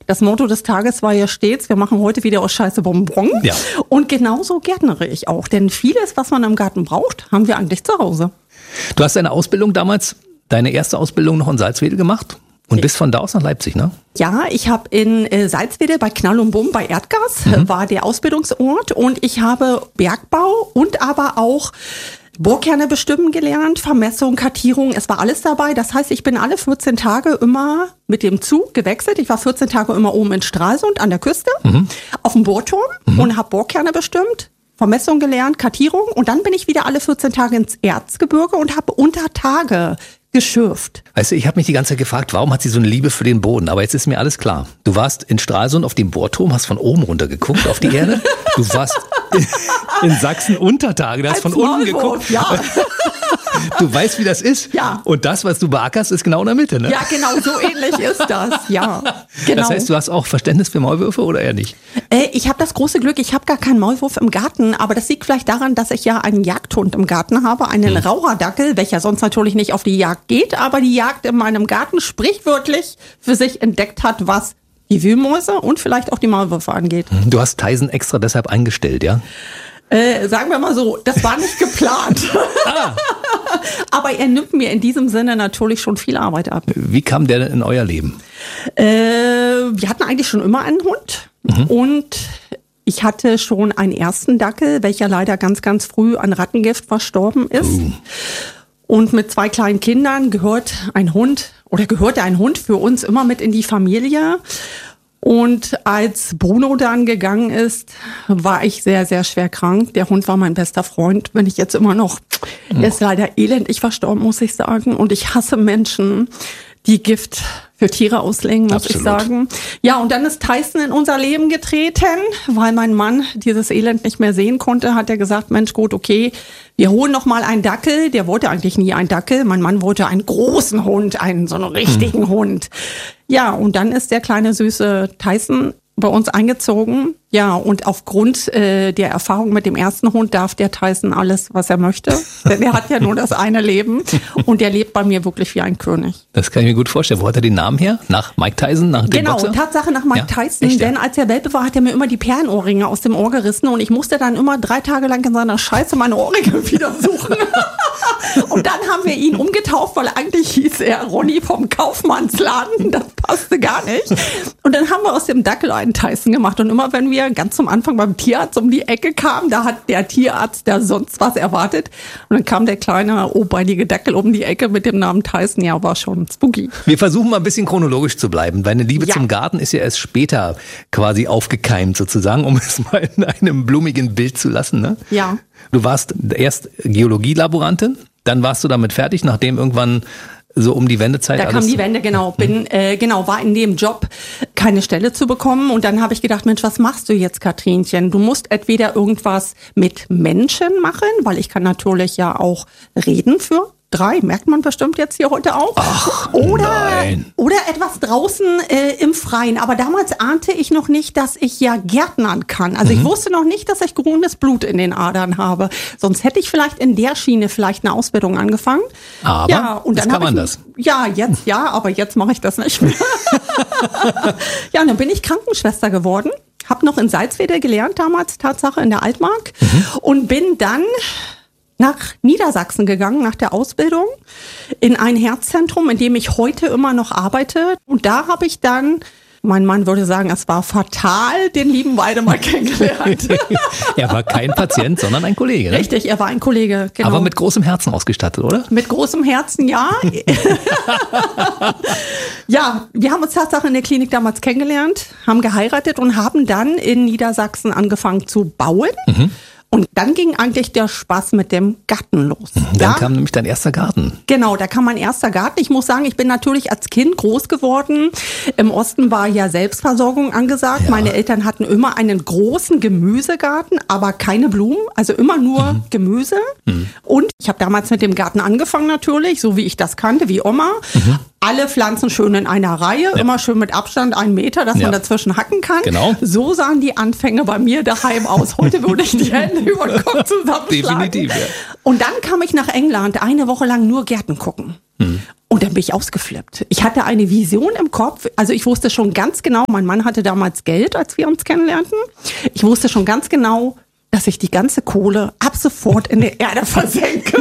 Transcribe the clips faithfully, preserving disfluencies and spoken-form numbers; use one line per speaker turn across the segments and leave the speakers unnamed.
Das Motto des Tages war ja stets, wir machen heute wieder aus Scheiße Bonbon.
Ja.
Und genauso gärtnere ich auch. Denn vieles, was man im Garten braucht, haben wir eigentlich zu Hause.
Du hast deine Ausbildung damals, deine erste Ausbildung noch in Salzwedel gemacht und bist von da aus nach Leipzig, ne?
Ja, ich habe in äh, Salzwedel bei Knall und Bumm bei Erdgas, mhm. war der Ausbildungsort. Und ich habe Bergbau und aber auch Bohrkerne bestimmen gelernt, Vermessung, Kartierung, es war alles dabei. Das heißt, ich bin alle vierzehn Tage immer mit dem Zug gewechselt. Ich war vierzehn Tage immer oben in Stralsund an der Küste, mhm. auf dem Bohrturm mhm. und habe Bohrkerne bestimmt, Vermessung gelernt, Kartierung. Und dann bin ich wieder alle vierzehn Tage ins Erzgebirge und habe unter Tage geschürft.
Weißt du, ich habe mich die ganze Zeit gefragt, warum hat sie so eine Liebe für den Boden? Aber jetzt ist mir alles klar. Du warst in Stralsund auf dem Bohrturm, hast von oben runter geguckt auf die Erde. Du warst in Sachsen Untertage, du hast von unten geguckt.
Ja.
Du weißt, wie das ist.
Ja.
Und das, was du beackerst, ist genau in der Mitte, ne?
Ja, genau, so ähnlich ist das. Ja, genau.
Das heißt, du hast auch Verständnis für Maulwürfe oder eher nicht?
Äh, ich habe das große Glück, ich habe gar keinen Maulwurf im Garten, aber das liegt vielleicht daran, dass ich ja einen Jagdhund im Garten habe, einen hm. Raucherdackel, welcher sonst natürlich nicht auf die Jagd geht, aber die Jagd in meinem Garten sprichwörtlich für sich entdeckt hat, was die Wühlmäuse und vielleicht auch die Maulwürfe angeht.
Du hast Tyson extra deshalb eingestellt, ja?
Äh, sagen wir mal so, das war nicht geplant. Ah. Aber er nimmt mir in diesem Sinne natürlich schon viel Arbeit ab.
Wie kam der denn in euer Leben?
Äh, wir hatten eigentlich schon immer einen Hund mhm. und ich hatte schon einen ersten Dackel, welcher leider ganz, ganz früh an Rattengift verstorben ist. Uh. Und mit zwei kleinen Kindern gehört ein Hund oder gehörte ein Hund für uns immer mit in die Familie. Und als Bruno dann gegangen ist, war ich sehr, sehr schwer krank. Der Hund war mein bester Freund, bin ich jetzt immer noch. Oh. Er ist leider elendig verstorben, muss ich sagen. Und ich hasse Menschen, die Gift für Tiere auslegen, muss Absolut. ich sagen. Ja, und dann ist Tyson in unser Leben getreten, weil mein Mann dieses Elend nicht mehr sehen konnte, hat er gesagt, Mensch, gut, okay, wir holen noch mal einen Dackel. Der wollte eigentlich nie einen Dackel. Mein Mann wollte einen großen Hund, einen so einen richtigen hm. Hund. Ja, und dann ist der kleine süße Tyson bei uns eingezogen. Ja, und aufgrund äh, der Erfahrung mit dem ersten Hund darf der Tyson alles, was er möchte. Denn er hat ja nur das eine Leben und der lebt bei mir wirklich wie ein König.
Das kann ich mir gut vorstellen. Wo hat er den Namen her? Nach Mike Tyson? Nach dem
Genau,
Boxer?
Tatsache nach Mike ja? Tyson.
Echt, ja?
Denn als er Welpe war, hat er mir immer die Perlenohrringe aus dem Ohr gerissen und ich musste dann immer drei Tage lang in seiner Scheiße meine Ohrringe wieder suchen. Und dann haben wir ihn umgetauft, weil eigentlich hieß er Ronny vom Kaufmannsladen. Das passte gar nicht. Und dann haben wir aus dem Dackel einen Tyson gemacht. Und immer wenn wir ganz zum Anfang beim Tierarzt um die Ecke kamen, da hat der Tierarzt da sonst was erwartet. Und dann kam der kleine, obeinige Dackel um die Ecke mit dem Namen Tyson. Ja, war schon spooky.
Wir versuchen mal ein bisschen chronologisch zu bleiben. Deine Liebe ja. zum Garten ist ja erst später quasi aufgekeimt sozusagen, um es mal in einem blumigen Bild zu lassen, ne?
Ja.
Du warst erst Geologielaborantin, dann warst du damit fertig, nachdem irgendwann so um die Wendezeit.
Da
alles
kam die Wende, genau. Bin, äh, genau, war in dem Job keine Stelle zu bekommen. Und dann habe ich gedacht, Mensch, was machst du jetzt, Katrinchen? Du musst entweder irgendwas mit Menschen machen, weil ich kann natürlich ja auch reden für drei, merkt man bestimmt jetzt hier heute auch.
Ach,
oder,
nein.
oder etwas draußen äh, im Freien. Aber damals ahnte ich noch nicht, dass ich ja gärtnern kann. Also mhm. ich wusste noch nicht, dass ich grünes Blut in den Adern habe. Sonst hätte ich vielleicht in der Schiene vielleicht eine Ausbildung angefangen.
Aber
ja, und
jetzt
dann
kann man
ich,
das.
Ja, jetzt ja, aber jetzt mache ich das nicht mehr. Ja, und dann bin ich Krankenschwester geworden. Hab noch in Salzwedel gelernt damals, Tatsache, in der Altmark. Mhm. Und bin dann nach Niedersachsen gegangen, nach der Ausbildung, in ein Herzzentrum, in dem ich heute immer noch arbeite. Und da habe ich dann, mein Mann würde sagen, es war fatal, den lieben Waldemar kennengelernt.
Er war kein Patient, sondern ein Kollege, ne?
Richtig, er war ein Kollege, genau.
Aber mit großem Herzen ausgestattet, oder?
Mit großem Herzen, ja. Ja, wir haben uns Tatsache in der Klinik damals kennengelernt, haben geheiratet und haben dann in Niedersachsen angefangen zu bauen. Mhm. Und dann ging eigentlich der Spaß mit dem Garten los.
Dann ja? kam nämlich dein erster Garten.
Genau, da kam mein erster Garten. Ich muss sagen, ich bin natürlich als Kind groß geworden. Im Osten war ja Selbstversorgung angesagt. Ja. Meine Eltern hatten immer einen großen Gemüsegarten, aber keine Blumen, also immer nur mhm. Gemüse. Mhm. Und ich habe damals mit dem Garten angefangen natürlich, so wie ich das kannte, wie Oma. Mhm. Alle Pflanzen schön in einer Reihe, ja. immer schön mit Abstand einen Meter, dass ja. man dazwischen hacken kann.
Genau.
So sahen die Anfänge bei mir daheim aus. Heute würde ich die Hände über den Kopf zusammenschlagen.
Definitiv, ja.
Und dann kam ich nach England, eine Woche lang nur Gärten gucken. Hm. Und dann bin ich ausgeflippt. Ich hatte eine Vision im Kopf. Also ich wusste schon ganz genau, mein Mann hatte damals Geld, als wir uns kennenlernten. Ich wusste schon ganz genau, dass ich die ganze Kohle ab sofort in der Erde versenke.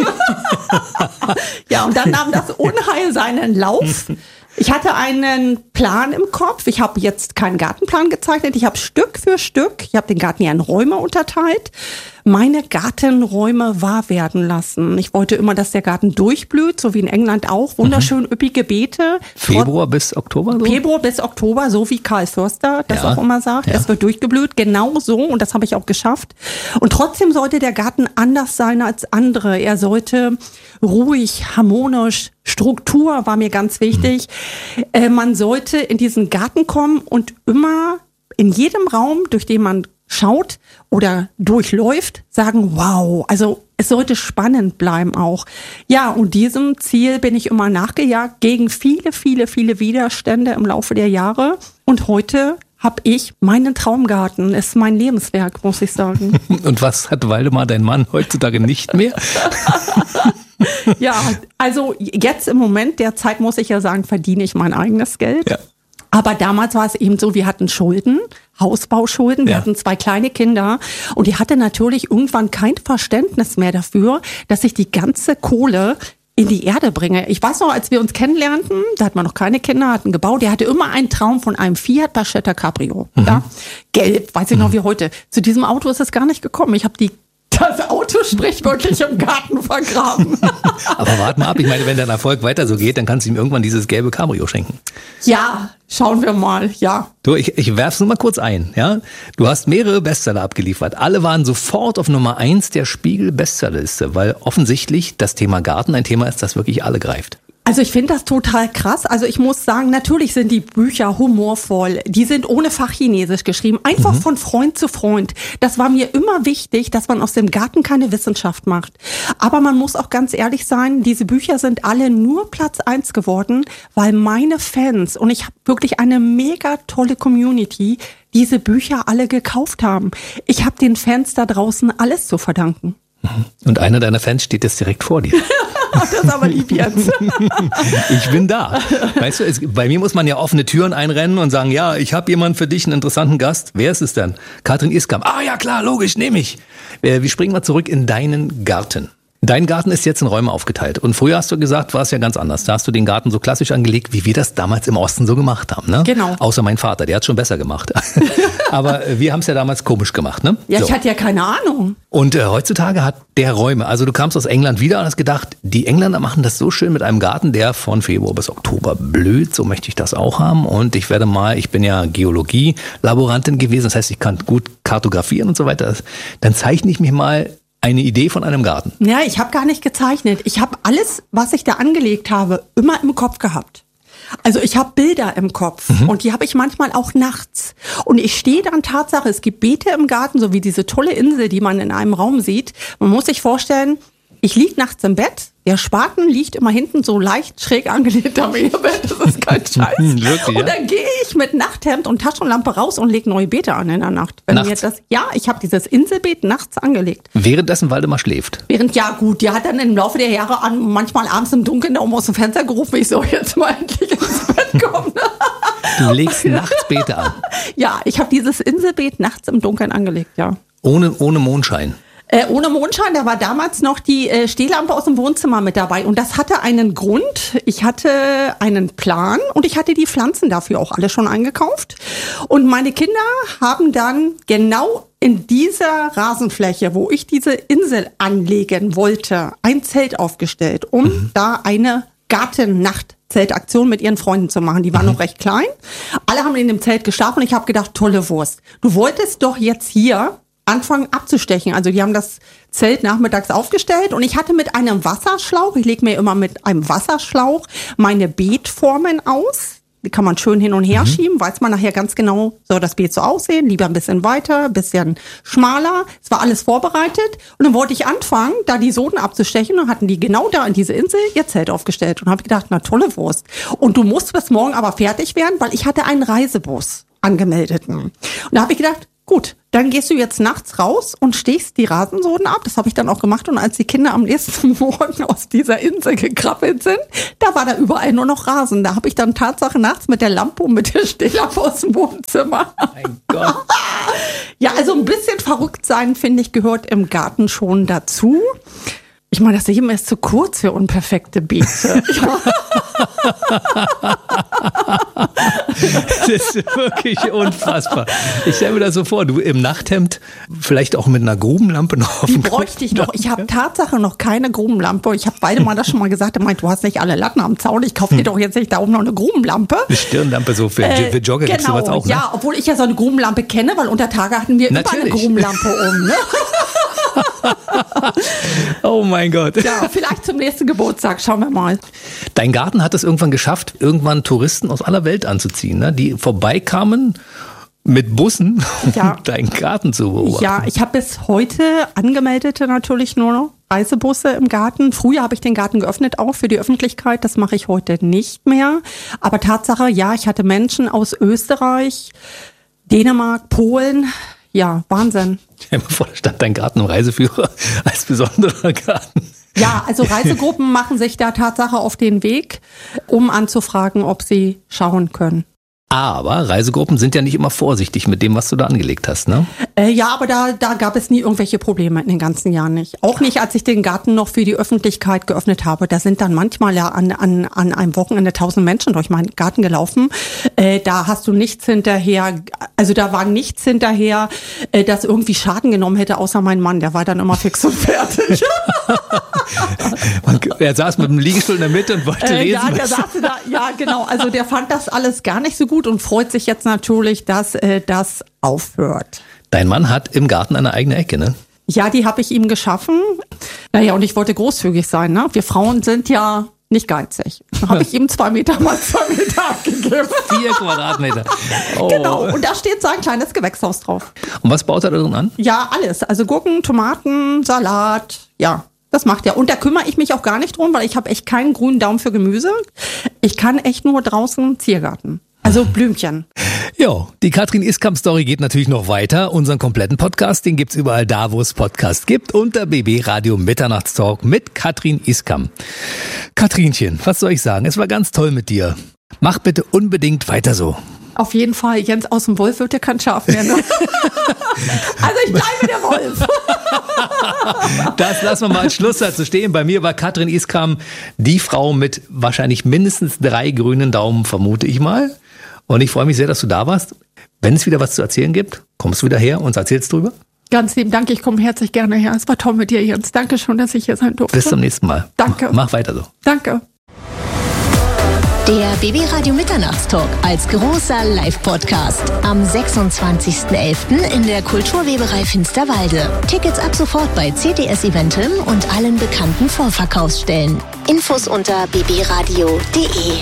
Ja, und dann nahm das Unheil seinen Lauf. Ich hatte einen Plan im Kopf. Ich habe jetzt keinen Gartenplan gezeichnet. Ich habe Stück für Stück, ich habe den Garten ja in Räume unterteilt, meine Gartenräume wahr werden lassen. Ich wollte immer, dass der Garten durchblüht, so wie in England auch. Wunderschön mhm. üppige Beete.
Februar bis Oktober? So?
Februar bis Oktober, so wie Karl Förster das ja. auch immer sagt. Ja. Es wird durchgeblüht, genau so. Und das habe ich auch geschafft. Und trotzdem sollte der Garten anders sein als andere. Er sollte ruhig, harmonisch, Struktur war mir ganz wichtig. Mhm. Äh, man sollte in diesen Garten kommen und immer in jedem Raum, durch den man schaut oder durchläuft, sagen, wow, also es sollte spannend bleiben auch. Ja, und diesem Ziel bin ich immer nachgejagt, gegen viele, viele, viele Widerstände im Laufe der Jahre. Und heute habe ich meinen Traumgarten. Das ist mein Lebenswerk, muss ich sagen.
Und was hat Waldemar, dein Mann, heutzutage nicht mehr?
Ja, also jetzt im Moment der Zeit, muss ich ja sagen, verdiene ich mein eigenes Geld. Ja. Aber damals war es eben so, wir hatten Schulden, Hausbauschulden, wir ja. hatten zwei kleine Kinder und die hatte natürlich irgendwann kein Verständnis mehr dafür, dass ich die ganze Kohle in die Erde bringe. Ich weiß noch, als wir uns kennenlernten, da hatten wir noch keine Kinder, hatten gebaut, der hatte immer einen Traum von einem Fiat Barchetta Cabrio. Mhm. Ja? Gelb, weiß ich noch wie heute. Zu diesem Auto ist es gar nicht gekommen. Ich habe die Das Auto sprichwörtlich im Garten vergraben.
Aber warte mal ab, ich meine, wenn dein Erfolg weiter so geht, dann kannst du ihm irgendwann dieses gelbe Cabrio schenken.
Ja, schauen wir mal, ja.
Du, ich, ich werf's nur mal kurz ein, ja. Du hast mehrere Bestseller abgeliefert. Alle waren sofort auf Nummer eins der Spiegel-Bestsellerliste, weil offensichtlich das Thema Garten ein Thema ist, das wirklich alle greift.
Also ich finde das total krass. Also ich muss sagen, natürlich sind die Bücher humorvoll. Die sind ohne Fachchinesisch geschrieben, einfach mhm. von Freund zu Freund. Das war mir immer wichtig, dass man aus dem Garten keine Wissenschaft macht. Aber man muss auch ganz ehrlich sein, diese Bücher sind alle nur Platz eins geworden, weil meine Fans, und ich habe wirklich eine mega tolle Community, diese Bücher alle gekauft haben. Ich habe den Fans da draußen alles zu verdanken.
Und einer deiner Fans steht jetzt direkt vor dir.
Das ist aber lieb jetzt.
Ich bin da. Weißt du, es, bei mir muss man ja offene Türen einrennen und sagen, ja, ich habe jemanden für dich, einen interessanten Gast. Wer ist es denn? Katrin Iskamp. Ah ja, klar, logisch, nehme ich. Wir springen mal zurück in deinen Garten. Dein Garten ist jetzt in Räume aufgeteilt. Und früher hast du gesagt, war es ja ganz anders. Da hast du den Garten so klassisch angelegt, wie wir das damals im Osten so gemacht haben. Ne?
Genau.
Außer mein Vater, der hat es schon besser gemacht. Aber wir haben es ja damals komisch gemacht. Ne?
Ja,
so.
Ich hatte ja keine Ahnung.
Und äh, heutzutage hat der Räume. Also du kamst aus England wieder und hast gedacht, die Engländer machen das so schön mit einem Garten, der von Februar bis Oktober blüht. So möchte ich das auch haben. Und ich werde mal, ich bin ja Geologie-Laborantin gewesen. Das heißt, ich kann gut kartografieren und so weiter. Dann zeichne ich mich mal eine Idee von einem Garten.
Ja, ich habe gar nicht gezeichnet. Ich habe alles, was ich da angelegt habe, immer im Kopf gehabt. Also ich habe Bilder im Kopf mhm. und die habe ich manchmal auch nachts. Und ich stehe dann Tatsache, es gibt Beete im Garten, so wie diese tolle Insel, die man in einem Raum sieht. Man muss sich vorstellen, ich liege nachts im Bett, der Spaten liegt immer hinten so leicht schräg angelehnt am Ehebett, das ist kein Scheiß. Wirklich, und dann ja? gehe ich mit Nachthemd und Taschenlampe raus und lege neue Beete an in der Nacht. Wenn
nachts?
Mir das, ja, ich habe dieses Inselbeet nachts angelegt.
Währenddessen Waldemar schläft?
Während, ja gut, die hat dann im Laufe der Jahre an, manchmal abends im Dunkeln oben aus dem Fenster gerufen, ich soll jetzt mal endlich ins Bett kommen.
Du legst nachts Beete an?
Ja, ich habe dieses Inselbeet nachts im Dunkeln angelegt, ja.
Ohne, ohne Mondschein?
Äh, ohne Mondschein, da war damals noch die äh, Stehlampe aus dem Wohnzimmer mit dabei. Und das hatte einen Grund. Ich hatte einen Plan und ich hatte die Pflanzen dafür auch alle schon eingekauft. Und meine Kinder haben dann genau in dieser Rasenfläche, wo ich diese Insel anlegen wollte, ein Zelt aufgestellt, um mhm. da eine Gartennacht-Zeltaktion mit ihren Freunden zu machen. Die waren mhm. noch recht klein. Alle haben in dem Zelt geschlafen und ich habe gedacht, tolle Wurst. Du wolltest doch jetzt hier anfangen abzustechen. Also die haben das Zelt nachmittags aufgestellt und ich hatte mit einem Wasserschlauch, ich lege mir immer mit einem Wasserschlauch meine Beetformen aus. Die kann man schön hin und her mhm. schieben, weiß man nachher ganz genau, soll das Beet so aussehen, lieber ein bisschen weiter, ein bisschen schmaler. Es war alles vorbereitet und dann wollte ich anfangen, da die Soden abzustechen und hatten die genau da in diese Insel ihr Zelt aufgestellt und habe gedacht, na tolle Wurst. Und du musst bis morgen aber fertig werden, weil ich hatte einen Reisebus angemeldet. Und da habe ich gedacht, gut, dann gehst du jetzt nachts raus und stehst die Rasensoden ab. Das habe ich dann auch gemacht. Und als die Kinder am nächsten Morgen aus dieser Insel gekrabbelt sind, da war da überall nur noch Rasen. Da habe ich dann Tatsache nachts mit der Lampe und mit der Stehlampe aus dem Wohnzimmer.
Mein Gott.
Ja, also ein bisschen verrückt sein, finde ich, gehört im Garten schon dazu. Ich meine, das Leben ist zu kurz für unperfekte Beete.
Das ist wirklich unfassbar. Ich stelle mir das so vor, du im Nachthemd, vielleicht auch mit einer Grubenlampe noch auf
Die
dem Kopf.
bräuchte ich noch. Ich habe Tatsache noch keine Grubenlampe. Ich habe beide mal das schon mal gesagt. Er meint, du hast nicht alle Latten am Zaun. Ich kaufe dir doch jetzt nicht da oben noch eine Grubenlampe.
Eine Stirnlampe so für,
Äh,
für Jogger gibt's
genau,
sowas auch, ne?
ja, obwohl ich ja so eine Grubenlampe kenne, weil unter Tage hatten wir
Natürlich.
immer eine Grubenlampe um. Ne?
Oh mein Gott.
Ja, vielleicht zum nächsten Geburtstag. Schauen wir mal.
Dein Garten hat es irgendwann geschafft, irgendwann Touristen aus aller Welt anzuziehen, ne? Die vorbeikamen mit Bussen, um
Ja.
deinen Garten zu beobachten.
Ja, ich habe bis heute angemeldete natürlich nur noch Reisebusse im Garten. Früher habe ich den Garten geöffnet, auch für die Öffentlichkeit. Das mache ich heute nicht mehr. Aber Tatsache, ja, ich hatte Menschen aus Österreich, Dänemark, Polen. Ja, Wahnsinn.
Stell dir mal vor, da stand dein Garten im Reiseführer als besonderer Garten.
Ja, also Reisegruppen machen sich da Tatsache auf den Weg, um anzufragen, ob sie schauen können.
Aber Reisegruppen sind ja nicht immer vorsichtig mit dem, was du da angelegt hast, ne?
Äh, ja, aber da, da gab es nie irgendwelche Probleme in den ganzen Jahren nicht. Auch nicht, als ich den Garten noch für die Öffentlichkeit geöffnet habe. Da sind dann manchmal ja an, an, an einem Wochenende tausend Menschen durch meinen Garten gelaufen. Äh, da hast du nichts hinterher, also da war nichts hinterher, äh, das irgendwie Schaden genommen hätte, außer mein Mann. Der war dann immer fix und fertig.
Er saß mit dem Liegestuhl in der Mitte und wollte
Äh,
lesen.
ja, der saß da, ja, genau. Also der fand das alles gar nicht so gut und freut sich jetzt natürlich, dass äh, das aufhört.
Dein Mann hat im Garten eine eigene Ecke, ne?
Ja, die habe ich ihm geschaffen. Naja, und ich wollte großzügig sein, ne? Wir Frauen sind ja nicht geizig. Da habe ich ihm zwei Meter mal zwei Meter abgegeben.
Vier Quadratmeter. Oh.
Genau, und da steht so ein kleines Gewächshaus drauf.
Und was baut er da drin an?
Ja, alles. Also Gurken, Tomaten, Salat, ja. Das macht er. Und da kümmere ich mich auch gar nicht drum, weil ich habe echt keinen grünen Daumen für Gemüse. Ich kann echt nur draußen Ziergarten. Also Blümchen.
Jo, die Katrin Iskamp-Story geht natürlich noch weiter. Unseren kompletten Podcast, den gibt's überall da, wo es Podcasts gibt, unter B B Radio Mitternachtstalk mit Katrin Iskamp. Katrinchen, was soll ich sagen? Es war ganz toll mit dir. Mach bitte unbedingt weiter so.
Auf jeden Fall, Jens aus dem Wolf wird ja kein Schaf mehr. Ne? Also ich bleibe der Wolf.
Das lassen wir mal als Schlusssatz so stehen. Bei mir war Katrin Iskamp die Frau mit wahrscheinlich mindestens drei grünen Daumen, vermute ich mal. Und ich freue mich sehr, dass du da warst. Wenn es wieder was zu erzählen gibt, kommst du wieder her und erzählst drüber.
Ganz lieben Dank, ich komme herzlich gerne her. Es war toll mit dir, Jens. Danke schon, dass ich hier sein durfte.
Bis zum nächsten Mal.
Danke.
Mach weiter so.
Danke.
Der B B Radio Mitternachtstalk als großer Live-Podcast am sechsundzwanzigsten elften in der Kulturweberei Finsterwalde. Tickets ab sofort bei C T S Eventim und allen bekannten Vorverkaufsstellen. Infos unter b b radio punkt d e.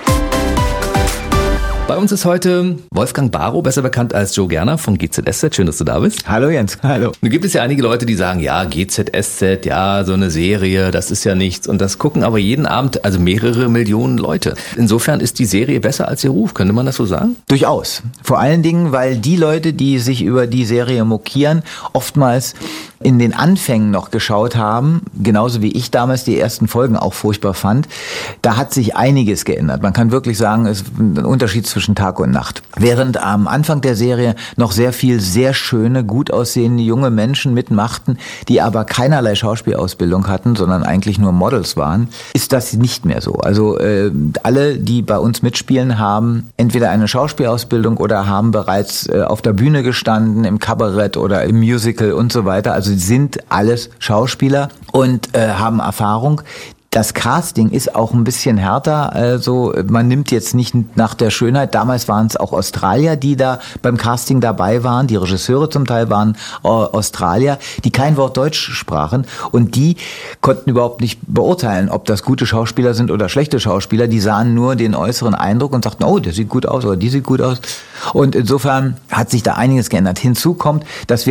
Bei uns ist heute Wolfgang Barrow, besser bekannt als Joe Gerner von G Z S Z. Schön, dass du da bist.
Hallo Jens, hallo.
Nun gibt es ja einige Leute, die sagen, ja, G Z S Z, ja, so eine Serie, das ist ja nichts. Und das gucken aber jeden Abend, also mehrere Millionen Leute. Insofern ist die Serie besser als ihr Ruf, könnte man das so sagen?
Durchaus. Vor allen Dingen, weil die Leute, die sich über die Serie mokieren, oftmals in den Anfängen noch geschaut haben, genauso wie ich damals die ersten Folgen auch furchtbar fand. Da hat sich einiges geändert. Man kann wirklich sagen, es ist ein Unterschied zwischen Tag und Nacht. Während am Anfang der Serie noch sehr viel sehr schöne, gut aussehende junge Menschen mitmachten, die aber keinerlei Schauspielausbildung hatten, sondern eigentlich nur Models waren, ist das nicht mehr so. Also äh, alle, die bei uns mitspielen, haben entweder eine Schauspielausbildung oder haben bereits äh, auf der Bühne gestanden, im Kabarett oder im Musical und so weiter. Also sie sind alles Schauspieler und äh, haben Erfahrung. Das Casting ist auch ein bisschen härter, also man nimmt jetzt nicht nach der Schönheit, damals waren es auch Australier, die da beim Casting dabei waren, die Regisseure zum Teil waren äh, Australier, die kein Wort Deutsch sprachen und die konnten überhaupt nicht beurteilen, ob das gute Schauspieler sind oder schlechte Schauspieler, die sahen nur den äußeren Eindruck und sagten, oh, der sieht gut aus oder die sieht gut aus und insofern hat sich da einiges geändert. Hinzu kommt, dass wir auch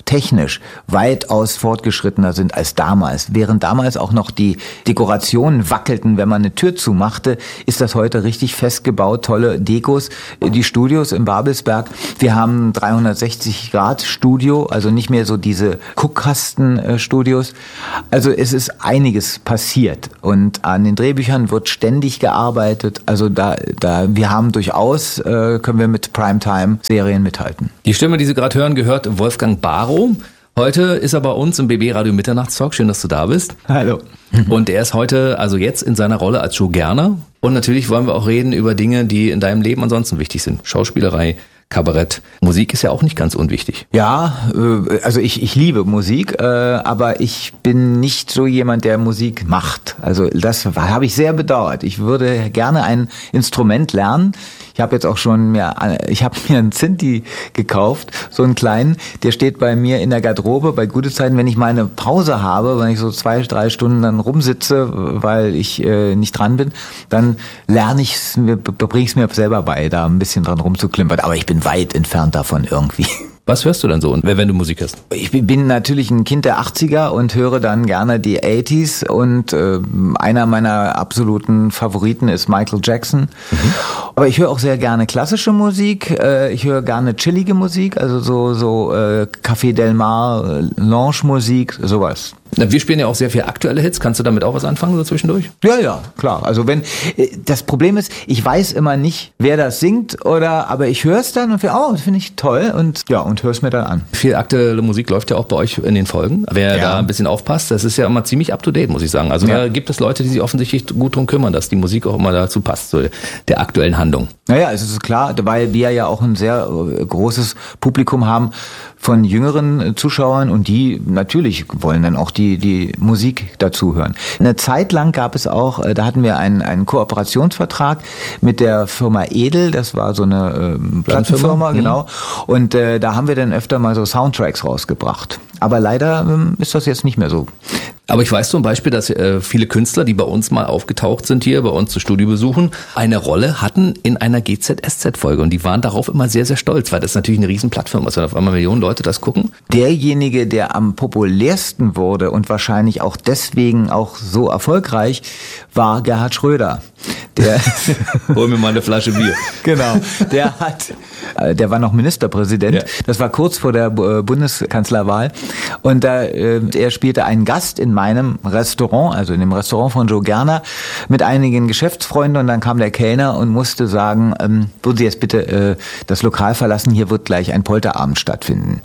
technisch weitaus fortgeschrittener sind als damals. Während damals auch noch die Dekorationen wackelten, wenn man eine Tür zumachte, ist das heute richtig festgebaut, tolle Dekos. Die Studios in Babelsberg, wir haben dreihundertsechzig Grad Studio, also nicht mehr so diese Guckkasten-Studios. Also es ist einiges passiert und an den Drehbüchern wird ständig gearbeitet. Also da, da wir haben durchaus, äh, können wir mit Primetime-Serien mithalten.
Die Stimme, die Sie gerade hören, gehört Wolfgang Barrow. Heute ist er bei uns im B B Radio Mitternachtstalk. Schön, dass du da bist.
Hallo.
Und er ist heute, also jetzt in seiner Rolle als Joe Gerner. Und natürlich wollen wir auch reden über Dinge, die in deinem Leben ansonsten wichtig sind. Schauspielerei, Kabarett. Musik ist ja auch nicht ganz unwichtig.
Ja, also ich, ich liebe Musik, aber ich bin nicht so jemand, der Musik macht. Also das habe ich sehr bedauert. Ich würde gerne ein Instrument lernen. Ich habe jetzt auch schon mir, ich habe mir einen Sinti gekauft, so einen kleinen, der steht bei mir in der Garderobe bei gute Zeiten, wenn ich mal eine Pause habe, wenn ich so zwei, drei Stunden dann rumsitze, weil ich äh, nicht dran bin, dann lerne ich es, bringe ich es mir selber bei, da ein bisschen dran rumzuklimpern. Aber ich bin weit entfernt davon irgendwie.
Was hörst du dann so, wenn du Musik hörst?
Ich bin natürlich ein Kind der achtziger und höre dann gerne die achtziger und äh, einer meiner absoluten Favoriten ist Michael Jackson. Mhm. Aber ich höre auch sehr gerne klassische Musik. Äh, ich höre gerne chillige Musik, also so so äh, Café Del Mar, Lounge-Musik, sowas.
Wir spielen ja auch sehr viel aktuelle Hits. Kannst du damit auch was anfangen, so zwischendurch?
Ja, ja, klar. Also wenn, das Problem ist, ich weiß immer nicht, wer das singt oder, aber ich höre es dann und finde, oh, das finde ich toll und ja, und höre es mir dann an.
Viel aktuelle Musik läuft ja auch bei euch in den Folgen. Wer
ja.
da ein bisschen aufpasst, das ist ja immer ziemlich up to date, muss ich sagen. Also ja. da gibt es Leute, die sich offensichtlich gut drum kümmern, dass die Musik auch immer dazu passt, zu der aktuellen Handlung.
Naja, es ist klar, weil wir ja auch ein sehr großes Publikum haben von jüngeren Zuschauern und die natürlich wollen dann auch die die Musik dazu hören. Eine Zeit lang gab es auch, da hatten wir einen einen Kooperationsvertrag mit der Firma Edel, das war so eine äh, Plattenfirma, genau. Mhm. Und äh, da haben wir dann öfter mal so Soundtracks rausgebracht. Aber leider ähm, ist das jetzt nicht mehr so.
Aber ich weiß zum Beispiel, dass äh, viele Künstler, die bei uns mal aufgetaucht sind hier, bei uns zu Studiobesuchen, eine Rolle hatten in einer G Z S Z-Folge. Und die waren darauf immer sehr, sehr stolz, weil das ist natürlich eine riesen Plattform ist, wenn auf einmal Millionen Leute das gucken.
Derjenige, der am populärsten wurde und wahrscheinlich auch deswegen auch so erfolgreich, war Gerhard Schröder. Der
Hol mir mal eine Flasche Bier.
Genau, der hat, der war noch Ministerpräsident. Ja. Das war kurz vor der Bundeskanzlerwahl. Und da, er spielte einen Gast in meinem Restaurant, also in dem Restaurant von Joe Gerner, mit einigen Geschäftsfreunden. Und dann kam der Kellner und musste sagen, ähm, würden Sie jetzt bitte äh, das Lokal verlassen, hier wird gleich ein Polterabend stattfinden.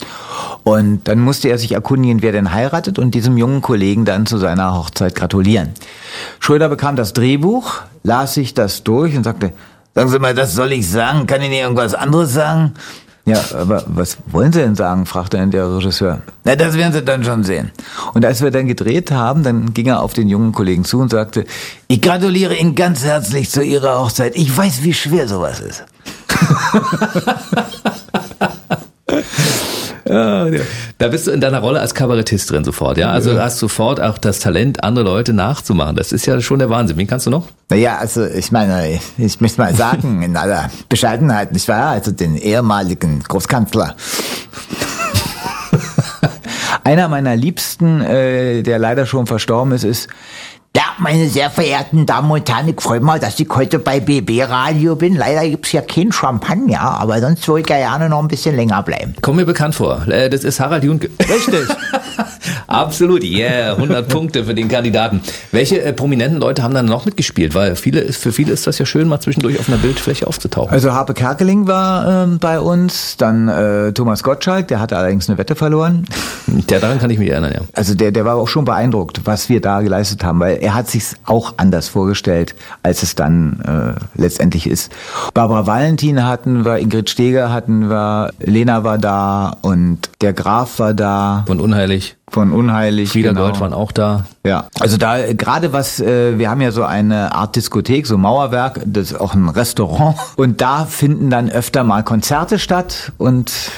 Und dann musste er sich erkundigen, wer denn heiratet und diesem jungen Kollegen dann zu seiner Hochzeit gratulieren. Schröder bekam das Drehbuch, las sich das durch und sagte, sagen Sie mal, das soll ich sagen? Kann ich Ihnen irgendwas anderes sagen? Ja, aber was wollen Sie denn sagen, fragte dann der Regisseur. Na, das werden Sie dann schon sehen. Und als wir dann gedreht haben, dann ging er auf den jungen Kollegen zu und sagte, ich gratuliere Ihnen ganz herzlich zu Ihrer Hochzeit. Ich weiß, wie schwer sowas ist.
Ja, ja. Da bist du in deiner Rolle als Kabarettist drin sofort, ja? Also du hast sofort auch das Talent, andere Leute nachzumachen. Das ist ja schon der Wahnsinn. Wen kannst du noch?
Naja, also ich meine, ich möchte mal sagen, in aller Bescheidenheit, nicht wahr? Also den ehemaligen Großkanzler. Einer meiner Liebsten, äh, der leider schon verstorben ist, ist ja, meine sehr verehrten Damen und Herren, ich freue mich, dass ich heute bei B B Radio bin. Leider gibt's ja kein Champagner, aber sonst würde ich ja gerne noch ein bisschen länger bleiben.
Kommt mir bekannt vor. Das ist Harald Junke.
Richtig.
Absolut, yeah, hundert Punkte für den Kandidaten. Welche äh, prominenten Leute haben dann noch mitgespielt? Weil viele, für viele ist das ja schön, mal zwischendurch auf einer Bildfläche aufzutauchen.
Also Harpe Kerkeling war ähm, bei uns, dann äh, Thomas Gottschalk, der hatte allerdings eine Wette verloren.
Der, daran kann ich mich erinnern, ja.
Also der, der war auch schon beeindruckt, was wir da geleistet haben, weil er hat sich's auch anders vorgestellt, als es dann äh, letztendlich ist. Barbara Valentin hatten wir, Ingrid Steger hatten wir, Lena war da und der Graf war da.
Von Unheilig.
Von Unheilig,
Frieda
genau.
Gold waren auch da.
Ja, also da gerade was, äh, wir haben ja so eine Art Diskothek, so Mauerwerk, das ist auch ein Restaurant und da finden dann öfter mal Konzerte statt und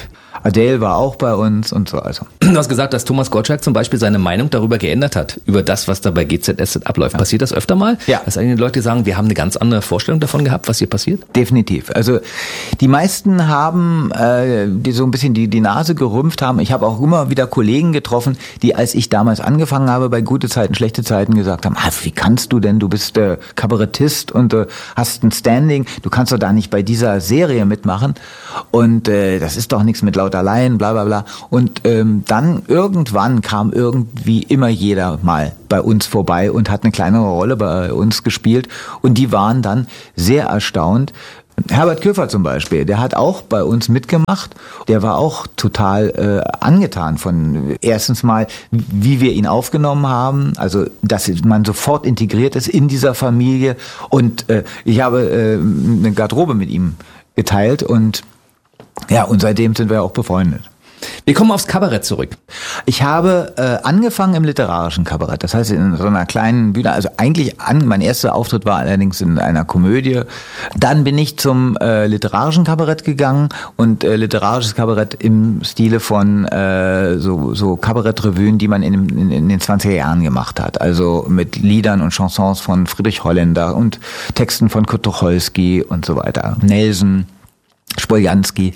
Adele war auch bei uns und so. Also.
Du hast gesagt, dass Thomas Gottschalk zum Beispiel seine Meinung darüber geändert hat, über das, was da bei G Z S Z abläuft. Ja. Passiert das öfter mal?
Ja.
Dass einige Leute sagen, wir haben eine ganz andere Vorstellung davon gehabt, was hier passiert?
Definitiv. Also die meisten haben äh, die so ein bisschen die, die Nase gerümpft haben. Ich habe auch immer wieder Kollegen getroffen, die, als ich damals angefangen habe, bei gute Zeiten, schlechte Zeiten gesagt haben, ah, wie kannst du denn, du bist äh, Kabarettist und äh, hast ein Standing, du kannst doch da nicht bei dieser Serie mitmachen und äh, das ist doch nichts mit lauter Laien, bla bla bla. Und ähm, dann irgendwann kam irgendwie immer jeder mal bei uns vorbei und hat eine kleinere Rolle bei uns gespielt und die waren dann sehr erstaunt. Herbert Köfer zum Beispiel, der hat auch bei uns mitgemacht. Der war auch total äh, angetan von erstens mal, wie wir ihn aufgenommen haben, also dass man sofort integriert ist in dieser Familie. Und äh, ich habe äh, eine Garderobe mit ihm geteilt und ja, und seitdem sind wir auch befreundet.
Wir kommen aufs Kabarett zurück.
Ich habe äh, angefangen im literarischen Kabarett, das heißt in so einer kleinen Bühne, also eigentlich an, mein erster Auftritt war allerdings in einer Komödie. Dann bin ich zum äh, literarischen Kabarett gegangen und äh, literarisches Kabarett im Stile von äh, so, so Kabarettrevuen, die man in, in, in den zwanziger Jahren gemacht hat. Also mit Liedern und Chansons von Friedrich Holländer und Texten von Kurt Tucholsky und so weiter. Nelson, Spoljanski.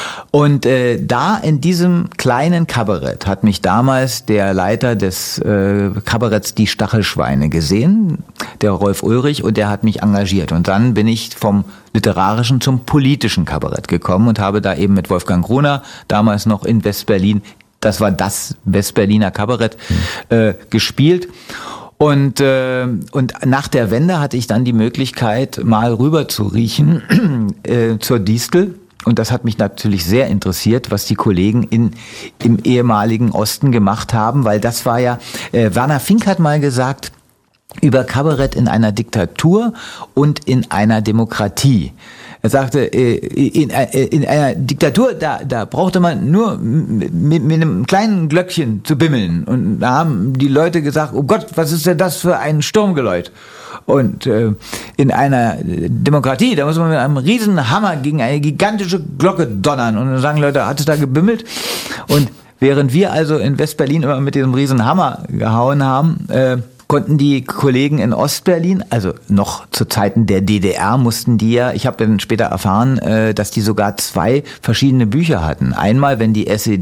Und äh, da in diesem kleinen Kabarett hat mich damals der Leiter des äh, Kabaretts Die Stachelschweine gesehen, der Rolf Ulrich, und der hat mich engagiert. Und dann bin ich vom literarischen zum politischen Kabarett gekommen und habe da eben mit Wolfgang Gruner, damals noch in Westberlin, das war das Westberliner Kabarett, äh, gespielt. Und äh, und nach der Wende hatte ich dann die Möglichkeit, mal rüber zu riechen äh, zur Distel. Und das hat mich natürlich sehr interessiert, was die Kollegen in im ehemaligen Osten gemacht haben, weil das war ja, äh, Werner Fink hat mal gesagt, über Kabarett in einer Diktatur und in einer Demokratie. Er sagte, in, in einer Diktatur, da, da brauchte man nur mit, mit einem kleinen Glöckchen zu bimmeln. Und da haben die Leute gesagt, oh Gott, was ist denn das für ein Sturmgeläut? Und äh, in einer Demokratie, da muss man mit einem riesen Hammer gegen eine gigantische Glocke donnern. Und dann sagen Leute, hat es da gebimmelt? Und während wir also in Westberlin immer mit diesem riesen Hammer gehauen haben, äh, konnten die Kollegen in Ostberlin, also noch zu Zeiten der D D R, mussten die ja, ich habe dann später erfahren, dass die sogar zwei verschiedene Bücher hatten. Einmal, wenn die S E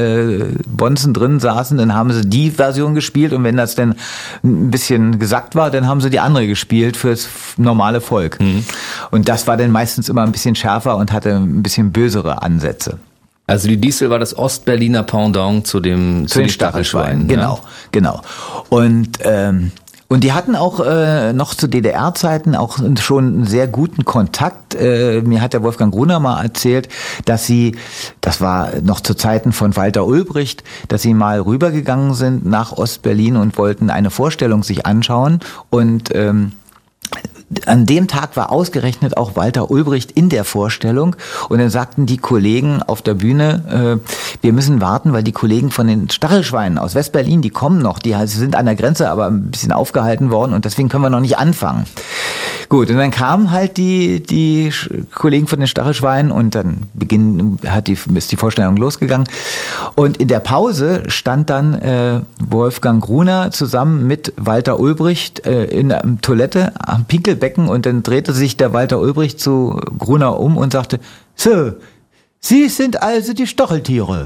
D-Bonzen drin saßen, dann haben sie die Version gespielt und wenn das dann ein bisschen gesackt war, dann haben sie die andere gespielt fürs normale Volk. Mhm. Und das war dann meistens immer ein bisschen schärfer und hatte ein bisschen bösere Ansätze.
Also die Distel war das Ostberliner Pendant zu dem
zu, zu den Stachelschweinen. Genau, ja? Genau. Und ähm, und die hatten auch äh, noch zu D D R-Zeiten auch schon einen sehr guten Kontakt. Äh, mir hat der Wolfgang Gruner mal erzählt, dass sie, das war noch zu Zeiten von Walter Ulbricht, dass sie mal rübergegangen sind nach Ostberlin und wollten eine Vorstellung sich anschauen und ähm, an dem Tag war ausgerechnet auch Walter Ulbricht in der Vorstellung und dann sagten die Kollegen auf der Bühne, äh, wir müssen warten, weil die Kollegen von den Stachelschweinen aus Westberlin, die kommen noch, die sind an der Grenze aber ein bisschen aufgehalten worden und deswegen können wir noch nicht anfangen. Gut, und dann kamen halt die die Kollegen von den Stachelschweinen und dann beginn, hat die, ist die Vorstellung losgegangen und in der Pause stand dann äh, Wolfgang Gruner zusammen mit Walter Ulbricht äh, in der Toilette am Pinkelbecken und dann drehte sich der Walter Ulbricht zu Gruner um und sagte, so, Sie sind also die Stacheltiere.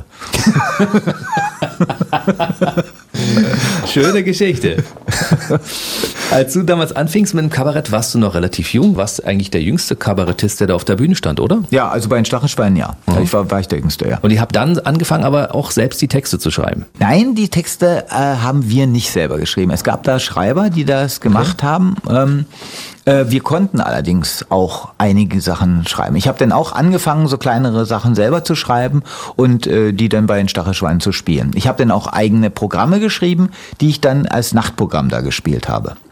Schöne Geschichte. Als du damals anfingst mit dem Kabarett, warst du noch relativ jung, warst eigentlich der jüngste Kabarettist, der da auf der Bühne stand, oder?
Ja, also bei den Stachelschweinen, ja. Mhm. Ich war, war ich der Jüngste, ja.
Und ihr habt dann angefangen, aber auch selbst die Texte zu schreiben?
Nein, die Texte äh, haben wir nicht selber geschrieben. Es gab da Schreiber, die das gemacht okay. haben. Ähm, äh, wir konnten allerdings auch einige Sachen schreiben. Ich habe dann auch angefangen, so kleinere Sachen selber zu schreiben und äh, die dann bei den Stachelschweinen zu spielen. Ich habe dann auch eigene Programme geschrieben, die ich dann als Nachtprogramm da gespielt habe.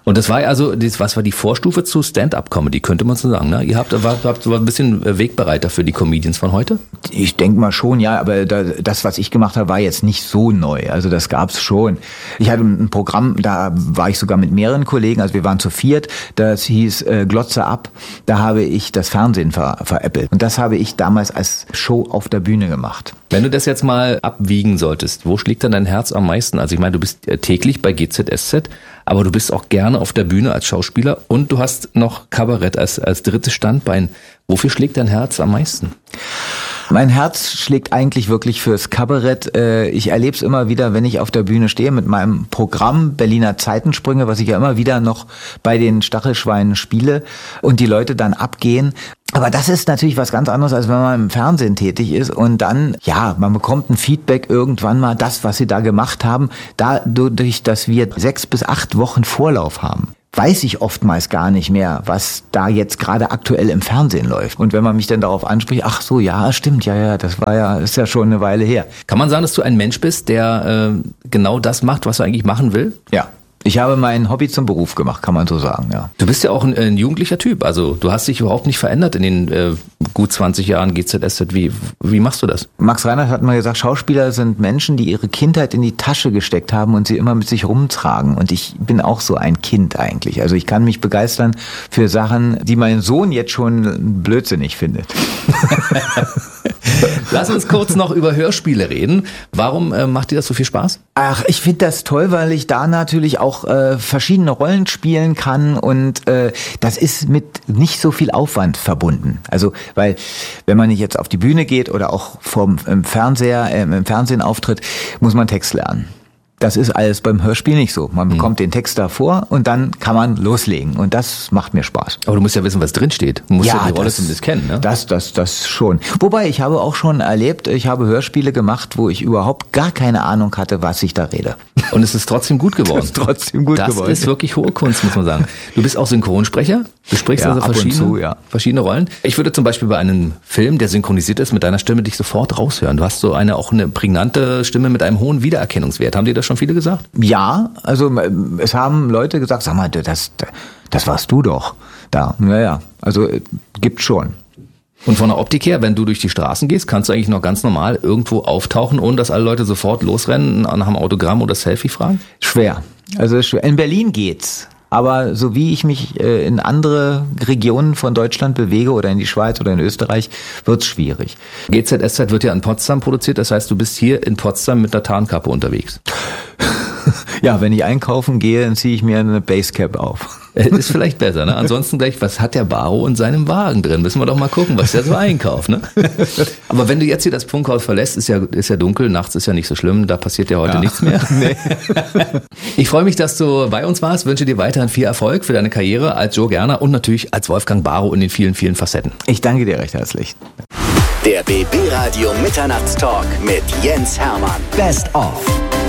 Und das war ja also, das, was war die Vorstufe zu Stand-Up-Comedy, könnte man so sagen, ne? Ihr habt, habt so ein bisschen Wegbereiter für die Comedians von heute?
Ich denke mal schon, ja, aber da, das, was ich gemacht habe, war jetzt nicht so neu. Also das gab's schon. Ich hatte ein Programm, da war ich sogar mit mehreren Kollegen, also wir waren zu viert, das hieß äh, Glotze ab. Da habe ich das Fernsehen ver, veräppelt. Und das habe ich damals als Show auf der Bühne gemacht.
Wenn du das jetzt mal abwiegen solltest, wo schlägt dann dein Herz am meisten? Also ich meine, du bist täglich bei G Z S Z, aber du bist auch gerne auf der Bühne als Schauspieler und du hast noch Kabarett als, als drittes Standbein. Wofür schlägt dein Herz am meisten?
Mein Herz schlägt eigentlich wirklich fürs Kabarett. Ich erlebe es immer wieder, wenn ich auf der Bühne stehe mit meinem Programm Berliner Zeitensprünge, was ich ja immer wieder noch bei den Stachelschweinen spiele und die Leute dann abgehen. Aber das ist natürlich was ganz anderes, als wenn man im Fernsehen tätig ist und dann, ja, man bekommt ein Feedback irgendwann mal, das, was sie da gemacht haben, dadurch, dass wir sechs bis acht Wochen Vorlauf haben, weiß ich oftmals gar nicht mehr, was da jetzt gerade aktuell im Fernsehen läuft. Und wenn man mich dann darauf anspricht, ach so, ja, stimmt, ja, ja, das war ja, ist ja schon eine Weile her.
Kann man sagen, dass du ein Mensch bist, der äh, genau das macht, was er eigentlich machen will?
Ja. Ich habe mein Hobby zum Beruf gemacht, kann man so sagen, ja.
Du bist ja auch ein, ein jugendlicher Typ, also du hast dich überhaupt nicht verändert in den äh, gut zwanzig Jahren G Z S Z. Wie, wie machst du das?
Max Reinhardt hat mal gesagt, Schauspieler sind Menschen, die ihre Kindheit in die Tasche gesteckt haben und sie immer mit sich rumtragen. Und ich bin auch so ein Kind eigentlich. Also ich kann mich begeistern für Sachen, die mein Sohn jetzt schon blödsinnig findet.
Lass uns kurz noch über Hörspiele reden. Warum äh, macht dir das so viel Spaß?
Ach, ich finde das toll, weil ich da natürlich auch äh, verschiedene Rollen spielen kann und äh, das ist mit nicht so viel Aufwand verbunden. Also, weil wenn man nicht jetzt auf die Bühne geht oder auch vom im Fernseher, äh, im Fernsehen auftritt, muss man Text lernen. Das ist alles beim Hörspiel nicht so. Man bekommt mhm. den Text davor und dann kann man loslegen. Und das macht mir Spaß.
Aber du musst ja wissen, was drin steht. Du musst ja, ja die Rolle
das,
zumindest kennen, ne?
Das, das, das schon. Wobei, ich habe auch schon erlebt, ich habe Hörspiele gemacht, wo ich überhaupt gar keine Ahnung hatte, was ich da rede.
Und es ist trotzdem gut geworden.
Es ist trotzdem gut
das
geworden.
Das ist wirklich hohe Kunst, muss man sagen. Du bist auch Synchronsprecher. Du sprichst
ja,
also verschiedene,
zu, ja.
verschiedene Rollen. Ich würde zum Beispiel bei einem Film, der synchronisiert ist, mit deiner Stimme dich sofort raushören. Du hast so eine auch eine prägnante Stimme mit einem hohen Wiedererkennungswert. Haben dir das schon viele gesagt?
Ja, also es haben Leute gesagt, sag mal, das, das warst du doch da. Naja, also gibt schon.
Und von der Optik her, wenn du durch die Straßen gehst, kannst du eigentlich noch ganz normal irgendwo auftauchen, ohne dass alle Leute sofort losrennen, nach einem Autogramm oder Selfie fragen?
Schwer. Also schwer. In Berlin geht's. Aber so wie ich mich äh, in andere Regionen von Deutschland bewege oder in die Schweiz oder in Österreich, wird's schwierig.
G Z S Z wird ja in Potsdam produziert, das heißt, du bist hier in Potsdam mit einer Tarnkappe unterwegs.
Ja, wenn ich einkaufen gehe, dann ziehe ich mir eine Basecap auf.
Ist vielleicht besser, ne? Ansonsten gleich, was hat der Baro in seinem Wagen drin? Müssen wir doch mal gucken, was der so einkauft, ne? Aber wenn du jetzt hier das Prunkhaus verlässt, ist ja, ist ja dunkel, nachts ist ja nicht so schlimm, da passiert ja heute ja. nichts mehr. Nee. Ich freue mich, dass du bei uns warst, wünsche dir weiterhin viel Erfolg für deine Karriere als Joe Gerner und natürlich als Wolfgang Baro in den vielen, vielen Facetten.
Ich danke dir recht herzlich.
Der B B Radio Mitternachtstalk mit Jens Hermann. Best of.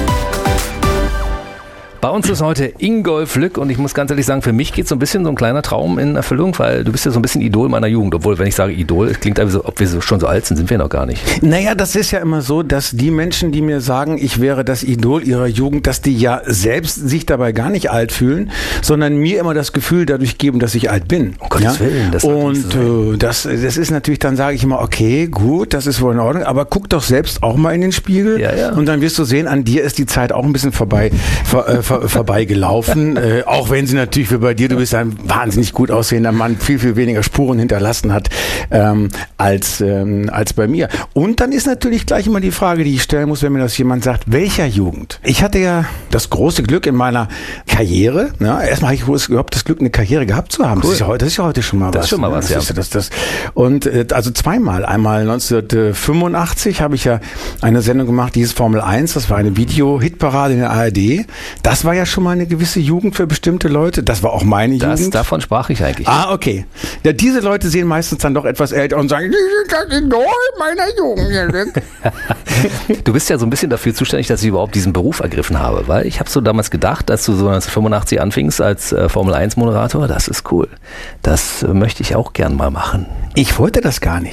Bei uns ist heute Ingolf Lück und ich muss ganz ehrlich sagen, für mich geht so ein bisschen so ein kleiner Traum in Erfüllung, weil du bist ja so ein bisschen Idol meiner Jugend, obwohl, wenn ich sage Idol, es klingt so, ob wir so, schon so alt sind, sind wir noch gar nicht.
Naja, das ist ja immer so, dass die Menschen, die mir sagen, ich wäre das Idol ihrer Jugend, dass die ja selbst sich dabei gar nicht alt fühlen, sondern mir immer das Gefühl dadurch geben, dass ich alt bin.
Um Gottes
ja?
Willen. Das
und so äh, das, das ist natürlich, dann sage ich immer, okay, gut, das ist wohl in Ordnung, aber guck doch selbst auch mal in den Spiegel
ja, ja.
und dann wirst du sehen, an dir ist die Zeit auch ein bisschen vorbei, vor, äh, vor, vorbeigelaufen. Äh, auch wenn sie natürlich wie bei dir, du bist ein wahnsinnig gut aussehender Mann, viel, viel weniger Spuren hinterlassen hat ähm, als, ähm, als bei mir. Und dann ist natürlich gleich immer die Frage, die ich stellen muss, wenn mir das jemand sagt, welcher Jugend? Ich hatte ja das große Glück in meiner Karriere, ja, erstmal habe ich überhaupt das Glück, eine Karriere gehabt zu haben. Cool. Das, ist ja heute, das ist ja heute schon mal
das
was.
Ist schon mal was,
ja.
ja.
Das, das, und äh, also zweimal. Einmal neunzehnhundertfünfundachtzig habe ich ja eine Sendung gemacht, die hieß Formel eins, das war eine Video-Hitparade in der A R D. Das war ja schon mal eine gewisse Jugend für bestimmte Leute. Das war auch meine
das,
Jugend.
Davon sprach ich eigentlich.
Ah, okay. Ja, diese Leute sehen meistens dann doch etwas älter und sagen, die sind das Idol meiner Jugend.
Du bist ja so ein bisschen dafür zuständig, dass ich überhaupt diesen Beruf ergriffen habe, weil ich habe so damals gedacht, dass du so neunzehnhundertfünfundachtzig anfingst als äh, Formel eins Moderator, das ist cool. Das äh, möchte ich auch gern mal machen.
Ich wollte das gar nicht.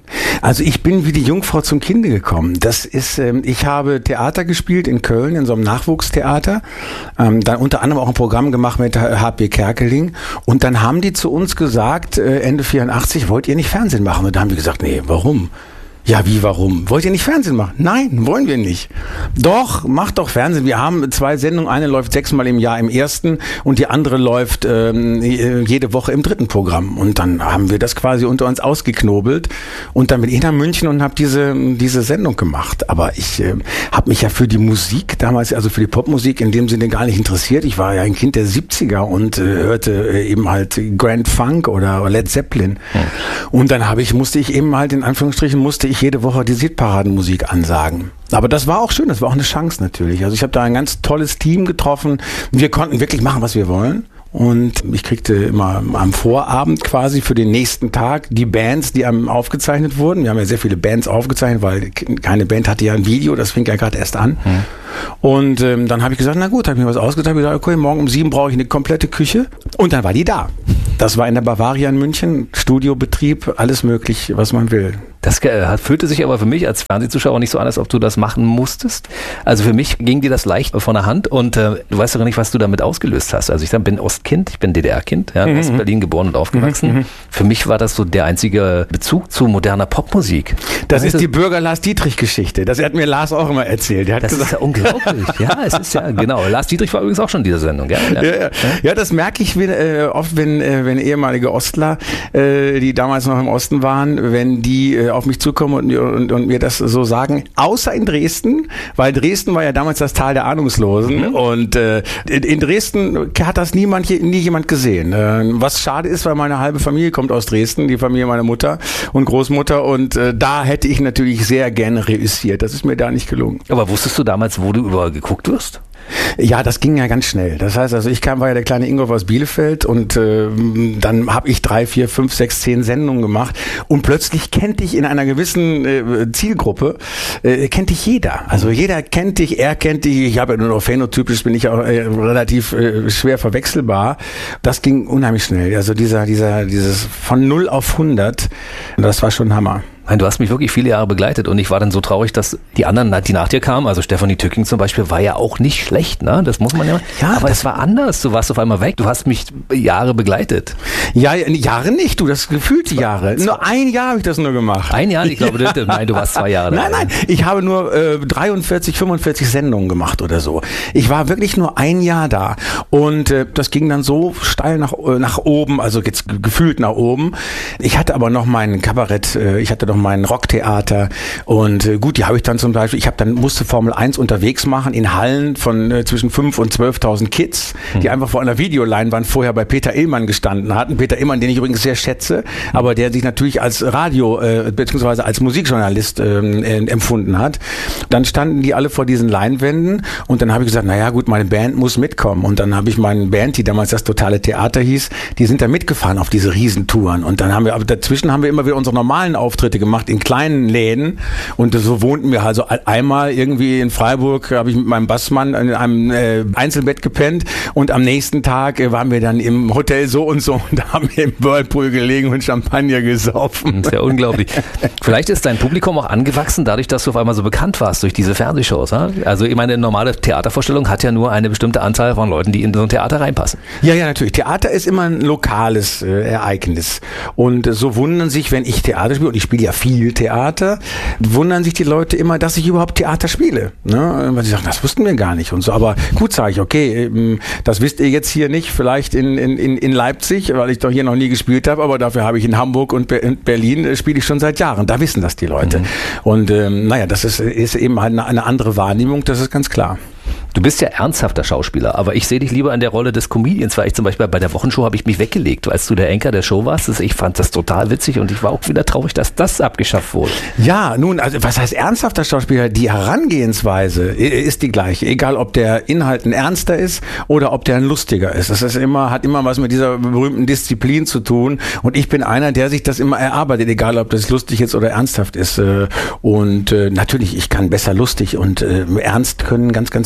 Also ich bin wie die Jungfrau zum Kinde gekommen. Das ist, ähm, ich habe Theater gespielt in Köln, in so einem Nachwuchstheater. Ähm, dann unter anderem auch ein Programm gemacht mit H P Kerkeling. Und dann haben die zu uns gesagt, äh, Ende vierundachtzig, wollt ihr nicht Fernsehen machen? Und da haben wir gesagt, nee, warum? Ja, wie, warum? Wollt ihr nicht Fernsehen machen? Nein, wollen wir nicht. Doch, macht doch Fernsehen. Wir haben zwei Sendungen. Eine läuft sechsmal im Jahr im ersten und die andere läuft ähm, jede Woche im dritten Programm. Und dann haben wir das quasi unter uns ausgeknobelt. Und dann bin ich nach München und habe diese diese Sendung gemacht. Aber ich äh, habe mich ja für die Musik damals, also für die Popmusik in dem Sinne gar nicht interessiert. Ich war ja ein Kind der siebziger und äh, hörte äh, eben halt Grand Funk oder Led Zeppelin. Hm. Und dann habe ich, musste ich eben halt in Anführungsstrichen, musste ich jede Woche die Hitparadenmusik ansagen. Aber das war auch schön, das war auch eine Chance natürlich. Also ich habe da ein ganz tolles Team getroffen. Wir konnten wirklich machen, was wir wollen. Und ich kriegte immer am Vorabend quasi für den nächsten Tag die Bands, die am aufgezeichnet wurden. Wir haben ja sehr viele Bands aufgezeichnet, weil keine Band hatte ja ein Video, das fing ja gerade erst an. Hm. Und ähm, dann habe ich gesagt, na gut, habe ich mir was ausgedacht. Ich gesagt, okay, morgen um sieben brauche ich eine komplette Küche. Und dann war die da. Das war in der Bavaria in München, Studiobetrieb, alles möglich, was man will.
Das äh, fühlte sich aber für mich als Fernsehzuschauer nicht so an, als ob du das machen musstest. Also für mich ging dir das leicht von der Hand und äh, du weißt doch gar nicht, was du damit ausgelöst hast. Also ich bin Ostkind, ich bin D D R-Kind, ja, mhm. aus Berlin geboren und aufgewachsen. Mhm. Für mich war das so der einzige Bezug zu moderner Popmusik.
Das ist die Bürger-Lars-Dietrich-Geschichte. Das hat mir Lars auch immer erzählt. Der hat
das gesagt, ist ja unglaublich. Ja, es ist ja, genau. Lars Dietrich war übrigens auch schon in dieser Sendung. Ja, ja.
ja, ja. ja das merke ich wenn, äh, oft, wenn, äh, wenn ehemalige Ostler, äh, die damals noch im Osten waren, wenn die äh, auf mich zukommen und, und, und mir das so sagen, außer in Dresden, weil Dresden war ja damals das Tal der Ahnungslosen mhm. und äh, in, in Dresden hat das niemand, nie jemand gesehen. Äh, was schade ist, weil meine halbe Familie kommt aus Dresden, die Familie meiner Mutter und Großmutter und äh, da hätte ich natürlich sehr gerne reüssiert. Das ist mir da nicht gelungen.
Aber wusstest du damals, wo du überall geguckt wirst?
Ja, das ging ja ganz schnell. Das heißt, also ich kam, war ja der kleine Ingolf aus Bielefeld und äh, dann habe ich drei, vier, fünf, sechs, zehn Sendungen gemacht und plötzlich kennt dich in einer gewissen äh, Zielgruppe, äh, kennt dich jeder. Also jeder kennt dich, er kennt dich. Ich habe ja nur noch phänotypisch, bin ich auch äh, relativ äh, schwer verwechselbar. Das ging unheimlich schnell. Also dieser, dieser, dieses von null auf hundert, das war schon Hammer.
Du hast mich wirklich viele Jahre begleitet und ich war dann so traurig, dass die anderen, die nach dir kamen, also Stefanie Tücking zum Beispiel, war ja auch nicht schlecht, ne? Das muss man ja. Ja, aber es war anders. Du warst auf einmal weg. Du hast mich Jahre begleitet.
Ja, Jahre nicht. Du, das gefühlte Jahre. Nur ein Jahr habe ich das nur gemacht.
Ein Jahr? Ich glaube, du, nein, du warst zwei Jahre.
Nein, nein. Ich habe nur äh, dreiundvierzig, fünfundvierzig Sendungen gemacht oder so. Ich war wirklich nur ein Jahr da und äh, das ging dann so steil nach nach oben, also jetzt gefühlt nach oben. Ich hatte aber noch mein Kabarett. Äh, ich hatte noch mein Rocktheater und äh, gut, die habe ich dann zum Beispiel, ich habe dann musste Formel eins unterwegs machen in Hallen von äh, zwischen fünf und zwölftausend Kids, die hm. einfach vor einer Videoleinwand vorher bei Peter Illmann gestanden hatten. Peter Illmann, den ich übrigens sehr schätze, aber der sich natürlich als Radio äh, beziehungsweise als Musikjournalist äh, äh, empfunden hat. Dann standen die alle vor diesen Leinwänden und dann habe ich gesagt, naja gut, meine Band muss mitkommen und dann habe ich meine Band, die damals das Totale Theater hieß, die sind da mitgefahren auf diese Riesentouren und dann haben wir, aber dazwischen haben wir immer wieder unsere normalen Auftritte gemacht in kleinen Läden und so wohnten wir also einmal irgendwie in Freiburg, habe ich mit meinem Bassmann in einem äh, Einzelbett gepennt und am nächsten Tag äh, waren wir dann im Hotel so und so und da haben wir im Whirlpool gelegen und Champagner gesaufen.
Das ist ja unglaublich. Vielleicht ist dein Publikum auch angewachsen, dadurch, dass du auf einmal so bekannt warst durch diese Fernsehshows. Ha? Also ich meine, eine normale Theatervorstellung hat ja nur eine bestimmte Anzahl von Leuten, die in so ein Theater reinpassen.
Ja, ja, natürlich. Theater ist immer ein lokales äh, Ereignis und äh, so wundern sich, wenn ich Theater spiele und ich spiele ja viel Theater, wundern sich die Leute immer, dass ich überhaupt Theater spiele. Ne? Weil sie sagen, das wussten wir gar nicht und so. Aber gut, sage ich, okay, das wisst ihr jetzt hier nicht, vielleicht in, in, in Leipzig, weil ich doch hier noch nie gespielt habe, aber dafür habe ich in Hamburg und Berlin äh, spiele ich schon seit Jahren. Da wissen das die Leute. Mhm. Und ähm, naja, das ist, ist eben eine, eine andere Wahrnehmung, das ist ganz klar.
Du bist ja ernsthafter Schauspieler, aber ich sehe dich lieber in der Rolle des Comedians, weil ich zum Beispiel bei der Wochenshow habe ich mich weggelegt, als du der Anchor der Show warst. Ich fand das total witzig und ich war auch wieder traurig, dass das abgeschafft wurde.
Ja, nun, also was heißt ernsthafter Schauspieler? Die Herangehensweise ist die gleiche, egal ob der Inhalt ein ernster ist oder ob der ein lustiger ist. Das ist immer, hat immer was mit dieser berühmten Disziplin zu tun und ich bin einer, der sich das immer erarbeitet, egal ob das lustig ist oder ernsthaft ist. Und natürlich, ich kann besser lustig und ernst können ganz, ganz viele.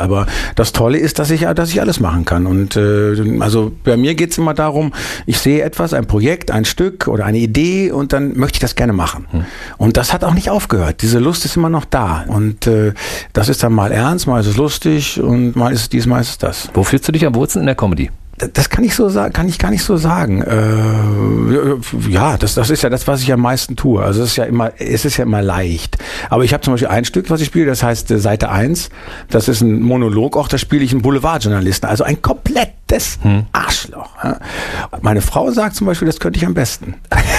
Aber das Tolle ist, dass ich, dass ich alles machen kann. Und äh, also bei mir geht es immer darum, ich sehe etwas, ein Projekt, ein Stück oder eine Idee und dann möchte ich das gerne machen. Hm. Und das hat auch nicht aufgehört. Diese Lust ist immer noch da. Und äh, das ist dann mal ernst, mal ist es lustig und mal ist es dies, mal ist es das.
Wo fühlst du dich am wohlsten in der Comedy?
Das kann ich so sagen, kann ich gar nicht so sagen. Äh, ja, das, das ist ja das, was ich am meisten tue. Also es ist ja immer, es ist ja immer leicht. Aber ich habe zum Beispiel ein Stück, was ich spiele, das heißt äh, Seite eins. Das ist ein Monolog, auch da spiele ich einen Boulevardjournalisten. Also ein komplettes hm. Arschloch. Ja. Meine Frau sagt zum Beispiel, das könnte ich am besten.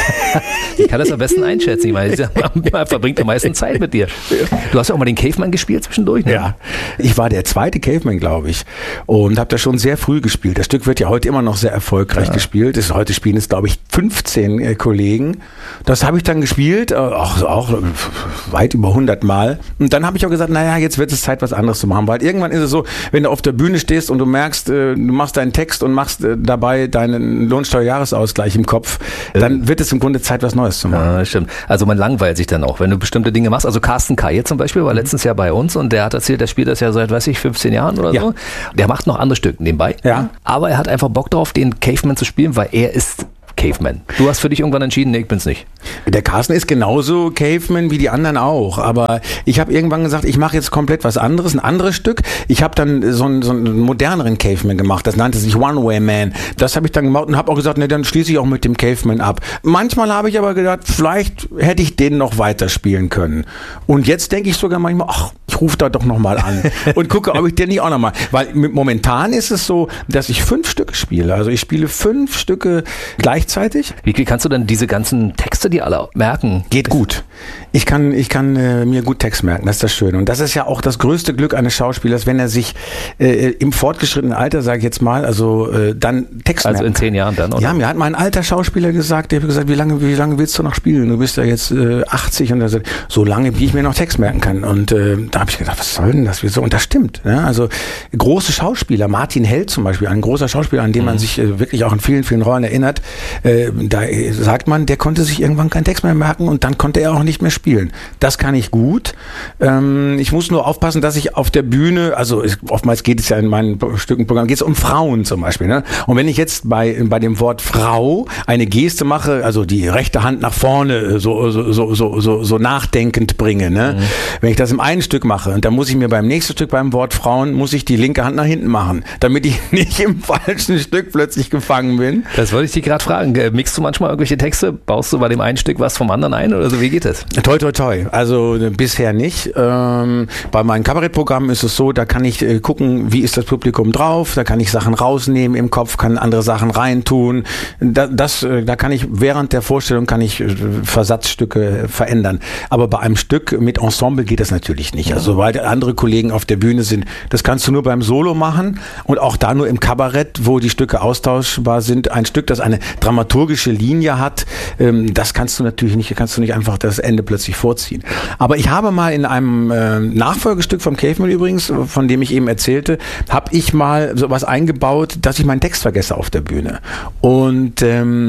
Ich kann das am besten einschätzen, weil man verbringt am meisten Zeit mit dir. Du hast ja auch mal den Caveman gespielt zwischendurch, ne?
Ja, ich war der zweite Caveman, glaube ich. Und habe das schon sehr früh gespielt. Das Stück wird ja heute immer noch sehr erfolgreich ja. gespielt. Das, heute spielen es, glaube ich, fünfzehn äh, Kollegen. Das habe ich dann gespielt, äh, auch, auch weit über hundert Mal. Und dann habe ich auch gesagt, naja, jetzt wird es Zeit, was anderes zu machen. Weil irgendwann ist es so, wenn du auf der Bühne stehst und du merkst, äh, du machst deinen Text und machst äh, dabei deinen Lohnsteuerjahresausgleich im Kopf, dann wird es im Grunde Zeit, was Neues zu machen.
Ja, stimmt. Also man langweilt sich dann auch, wenn du bestimmte Dinge machst. Also Carsten Kaye zum Beispiel war letztens ja bei uns und der hat erzählt, der spielt das ja seit, weiß ich, fünfzehn Jahren oder ja. so. Der macht noch andere Stücke nebenbei.
Ja.
Aber er hat einfach Bock drauf, den Caveman zu spielen, weil er ist Caveman. Du hast für dich irgendwann entschieden, nee, ich bin's nicht.
Der Carsten ist genauso Caveman wie die anderen auch, aber ich habe irgendwann gesagt, ich mache jetzt komplett was anderes, ein anderes Stück. Ich habe dann so einen, so einen moderneren Caveman gemacht, das nannte sich One-Way-Man. Das habe ich dann gemacht und habe auch gesagt, nee, dann schließe ich auch mit dem Caveman ab. Manchmal habe ich aber gedacht, vielleicht hätte ich den noch weiterspielen können. Und jetzt denke ich sogar manchmal, ach, ich rufe da doch nochmal an und gucke, ob ich den nicht auch nochmal, weil momentan ist es so, dass ich fünf Stücke spiele. Also ich spiele fünf Stücke gleichzeitig.
Wie kannst du denn diese ganzen Texte, die alle merken?
Geht gut. Ich kann, ich kann äh, mir gut Text merken, das ist das Schöne. Und das ist ja auch das größte Glück eines Schauspielers, wenn er sich äh, im fortgeschrittenen Alter, sage ich jetzt mal, also äh, dann Text
also
merken.
Also in zehn Jahren dann, oder?
Ja, mir hat mal ein alter Schauspieler gesagt, der hat gesagt, wie lange, wie lange willst du noch spielen? Du bist ja jetzt äh, achtzig und er sagt, so lange, wie ich mir noch Text merken kann. Und äh, da habe ich gedacht, was soll denn das? Wieso? Und das stimmt. Ne? Also große Schauspieler, Martin Held zum Beispiel, ein großer Schauspieler, an den man mhm. sich äh, wirklich auch in vielen, vielen Rollen erinnert, äh, da sagt man, der konnte sich irgendwann keinen Text mehr merken und dann konnte er auch nicht mehr spielen. Das kann ich gut. Ähm, ich muss nur aufpassen, dass ich auf der Bühne, also es, oftmals geht es ja in meinen Stücken, Programm, geht es um Frauen zum Beispiel. Ne? Und wenn ich jetzt bei, bei dem Wort Frau eine Geste mache, also die rechte Hand nach vorne so, so, so, so, so, so nachdenkend bringe, ne? Mhm. Wenn ich das im einen Stück mache und dann muss ich mir beim nächsten Stück beim Wort Frauen, muss ich die linke Hand nach hinten machen, damit ich nicht im falschen Stück plötzlich gefangen bin.
Das wollte ich dich gerade fragen. Mixst du manchmal irgendwelche Texte? Baust du bei dem einen Stück was vom anderen ein oder so? Wie geht das?
Toi, toi, toi. Also bisher nicht. Ähm, bei meinen Kabarettprogrammen ist es so, da kann ich äh, gucken, wie ist das Publikum drauf, da kann ich Sachen rausnehmen im Kopf, kann andere Sachen reintun. Da, das, äh, da kann ich während der Vorstellung kann ich äh, Versatzstücke verändern. Aber bei einem Stück mit Ensemble geht das natürlich nicht. Also weil andere Kollegen auf der Bühne sind, das kannst du nur beim Solo machen und auch da nur im Kabarett, wo die Stücke austauschbar sind. Ein Stück, das eine dramaturgische Linie hat, ähm, das kannst du natürlich nicht, kannst du nicht einfach das Ende plötzlich vorziehen. Aber ich habe mal in einem äh, Nachfolgestück vom Caveman übrigens, von dem ich eben erzählte, habe ich mal sowas eingebaut, dass ich meinen Text vergesse auf der Bühne. Und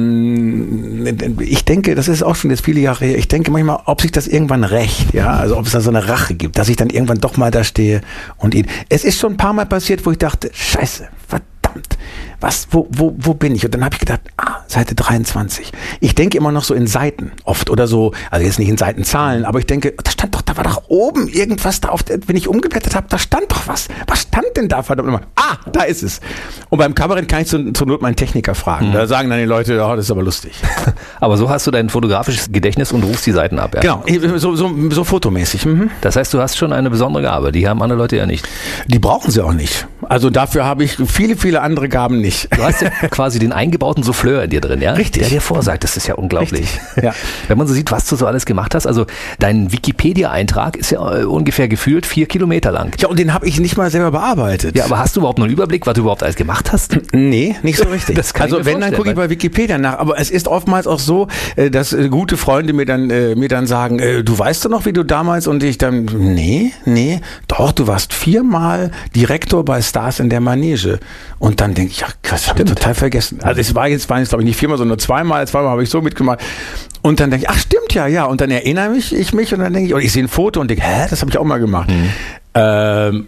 ähm, ich denke, das ist auch schon jetzt viele Jahre her, ich denke manchmal, ob sich das irgendwann rächt, ja, also ob es da so eine Rache gibt, dass ich dann irgendwann doch mal da stehe und ihn. Es ist schon ein paar Mal passiert, wo ich dachte, scheiße, verdammt, was, wo, wo, wo bin ich? Und dann habe ich gedacht, ah, Seite dreiundzwanzig. Ich denke immer noch so in Seiten oft oder so, also jetzt nicht in Seitenzahlen, aber ich denke, da stand doch, da war doch oben irgendwas da auf der, wenn ich umgeblättert habe, da stand doch was. Was stand denn da, verdammt nochmal? Ah, da ist es. Und beim Kabarett kann ich zur, zur Not meinen Techniker fragen. Mhm. Da sagen dann die Leute, ja, oh, das ist aber lustig.
Aber so hast du dein fotografisches Gedächtnis und rufst die Seiten ab. Ja?
Genau, so, so, so fotomäßig. Mhm.
Das heißt, du hast schon eine besondere Gabe, die haben andere Leute ja nicht.
Die brauchen sie auch nicht. Also dafür habe ich viele, viele andere Gaben nicht.
Du hast ja quasi den eingebauten Souffleur in dir drin, ja?
Richtig.
Der dir vorsagt, das ist ja unglaublich.
Richtig. Ja.
Wenn man so sieht, was du so alles gemacht hast, also dein Wikipedia-Eintrag ist ja ungefähr gefühlt vier Kilometer lang.
Ja, und den habe ich nicht mal selber bearbeitet.
Ja, aber hast du überhaupt noch einen Überblick, was du überhaupt alles gemacht hast?
Nee, nicht so richtig.
Das kann
also wenn, dann gucke ich bei Wikipedia nach. Aber es ist oftmals auch so, dass gute Freunde mir dann, mir dann sagen, du weißt doch noch, wie du damals, und ich dann, nee, nee, doch, du warst viermal Direktor bei Stars in der Manege. Und dann denke ich, ja, das habe ich total vergessen. Also es war jetzt, waren jetzt glaube ich nicht viermal, sondern nur zweimal. Zweimal habe ich so mitgemacht. Und dann denke ich, ach stimmt, ja, ja. Und dann erinnere mich ich mich und dann denke ich, oder ich sehe ein Foto und denke, hä, das habe ich auch mal gemacht. Mhm. Ähm,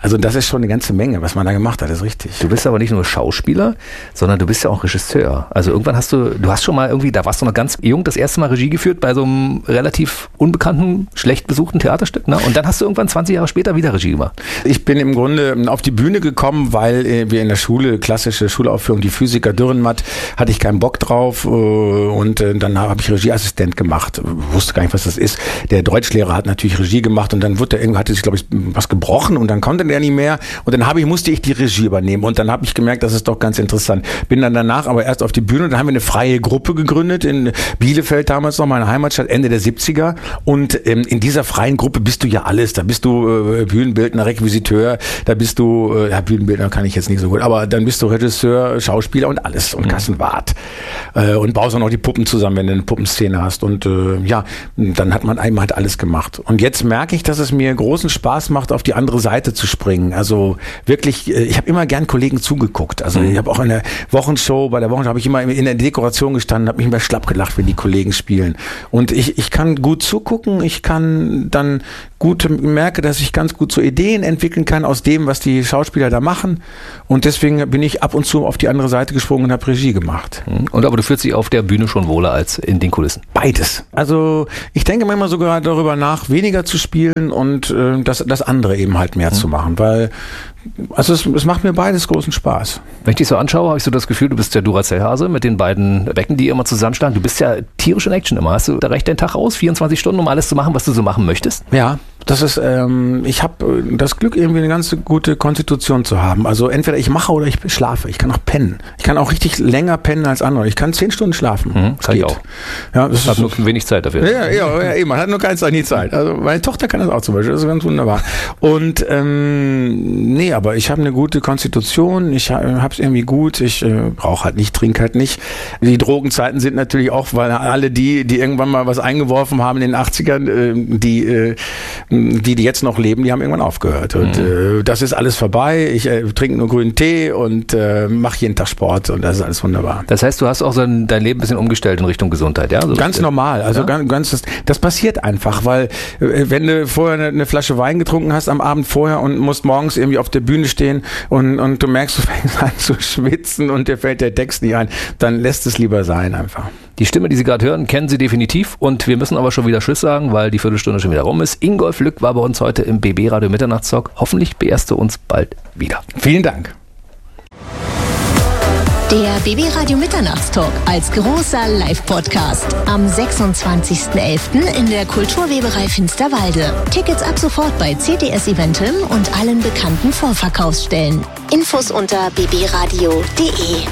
Also das ist schon eine ganze Menge, was man da gemacht hat, ist richtig.
Du bist aber nicht nur Schauspieler, sondern du bist ja auch Regisseur. Also irgendwann hast du, du hast schon mal irgendwie, da warst du noch ganz jung, das erste Mal Regie geführt bei so einem relativ unbekannten, schlecht besuchten Theaterstück, ne? Und dann hast du irgendwann zwanzig Jahre später wieder Regie gemacht.
Ich bin im Grunde auf die Bühne gekommen, weil äh, wir in der Schule, klassische Schulaufführung, die Physiker Dürrenmatt, hatte ich keinen Bock drauf äh, und äh, dann habe ich Regieassistent gemacht. Wusste gar nicht, was das ist. Der Deutschlehrer hat natürlich Regie gemacht und dann wurde er irgendwie, hatte sich, glaube ich, was gebrochen und dann konnte der nicht mehr und dann habe ich, musste ich die Regie übernehmen und dann habe ich gemerkt, das ist doch ganz interessant. Bin dann danach aber erst auf die Bühne und dann haben wir eine freie Gruppe gegründet in Bielefeld, damals noch meine Heimatstadt, Ende der siebziger und ähm, in dieser freien Gruppe bist du ja alles. Da bist du äh, Bühnenbildner, Requisiteur, da bist du, äh, ja Bühnenbildner kann ich jetzt nicht so gut, aber dann bist du Regisseur, Schauspieler und alles und Kassenwart äh, und baust auch noch die Puppen zusammen, wenn du eine Puppenszene hast und äh, ja, dann hat man einmal halt alles gemacht. Und jetzt merke ich, dass es mir großen Spaß macht, auf die andere Seite zu springen. Also wirklich, ich habe immer gern Kollegen zugeguckt. Also ich habe auch in der Wochenshow, bei der Wochenshow habe ich immer in der Dekoration gestanden, habe mich immer schlapp gelacht, wenn die Kollegen spielen. Und ich, ich kann gut zugucken, ich kann dann gut, merke, dass ich ganz gut so Ideen entwickeln kann aus dem, was die Schauspieler da machen. Und deswegen bin ich ab und zu auf die andere Seite gesprungen und habe Regie gemacht.
Und aber du fühlst dich auf der Bühne schon wohler als in den Kulissen?
Beides. Also ich denke manchmal sogar darüber nach, weniger zu spielen und äh, das, das andere eben halt mehr mhm. zu machen, weil also es, es macht mir beides großen Spaß.
Wenn ich dich so anschaue, habe ich so das Gefühl, du bist der Duracell-Hase mit den beiden Becken, die immer zusammenstanden. Du bist ja tierisch in Action immer. Hast du da recht den Tag aus, vierundzwanzig Stunden, um alles zu machen, was du so machen möchtest?
Ja, das ist, ähm, ich habe das Glück, irgendwie eine ganz gute Konstitution zu haben. Also entweder ich mache oder ich schlafe. Ich kann auch pennen. Ich kann auch richtig länger pennen als andere. Ich kann zehn Stunden schlafen.
Mhm, das kann ich auch.
Ja, das
ich habe nur wenig Zeit dafür.
Ja, ja, ja, eben. Man hat nur keine Zeit, nie Zeit. Also meine Tochter kann das auch zum Beispiel. Das ist ganz wunderbar. Und ähm, nee, aber ich habe eine gute Konstitution. Ich habe es irgendwie gut. Ich äh, brauche halt nicht, trinke halt nicht. Die Drogenzeiten sind natürlich auch, weil alle die, die irgendwann mal was eingeworfen haben in den achtzigern, äh, die äh, die, die jetzt noch leben, die haben irgendwann aufgehört. Und mhm. äh, das ist alles vorbei. Ich äh, trinke nur grünen Tee und äh, mache jeden Tag Sport und das ist alles wunderbar.
Das heißt, du hast auch so ein, dein Leben ein bisschen umgestellt in Richtung Gesundheit, ja? So
ganz normal. Also ja? ganz, ganz das, das passiert einfach, weil äh, wenn du vorher eine, eine Flasche Wein getrunken hast am Abend vorher und musst morgens irgendwie auf der Bühne stehen und, und du merkst, du fängst an zu schwitzen und dir fällt der Text nicht ein, dann lässt es lieber sein einfach.
Die Stimme, die Sie gerade hören, kennen Sie definitiv und wir müssen aber schon wieder Tschüss sagen, weil die Viertelstunde schon wieder rum ist. Ingolf Lück war bei uns heute im B B Radio Mitternachtstalk. Hoffentlich beehrst du uns bald wieder.
Vielen Dank.
Der B B Radio Mitternachtstalk als großer Live-Podcast am sechsundzwanzigsten elften in der Kulturweberei Finsterwalde. Tickets ab sofort bei C T S Eventim und allen bekannten Vorverkaufsstellen. Infos unter b b radio punkt d e.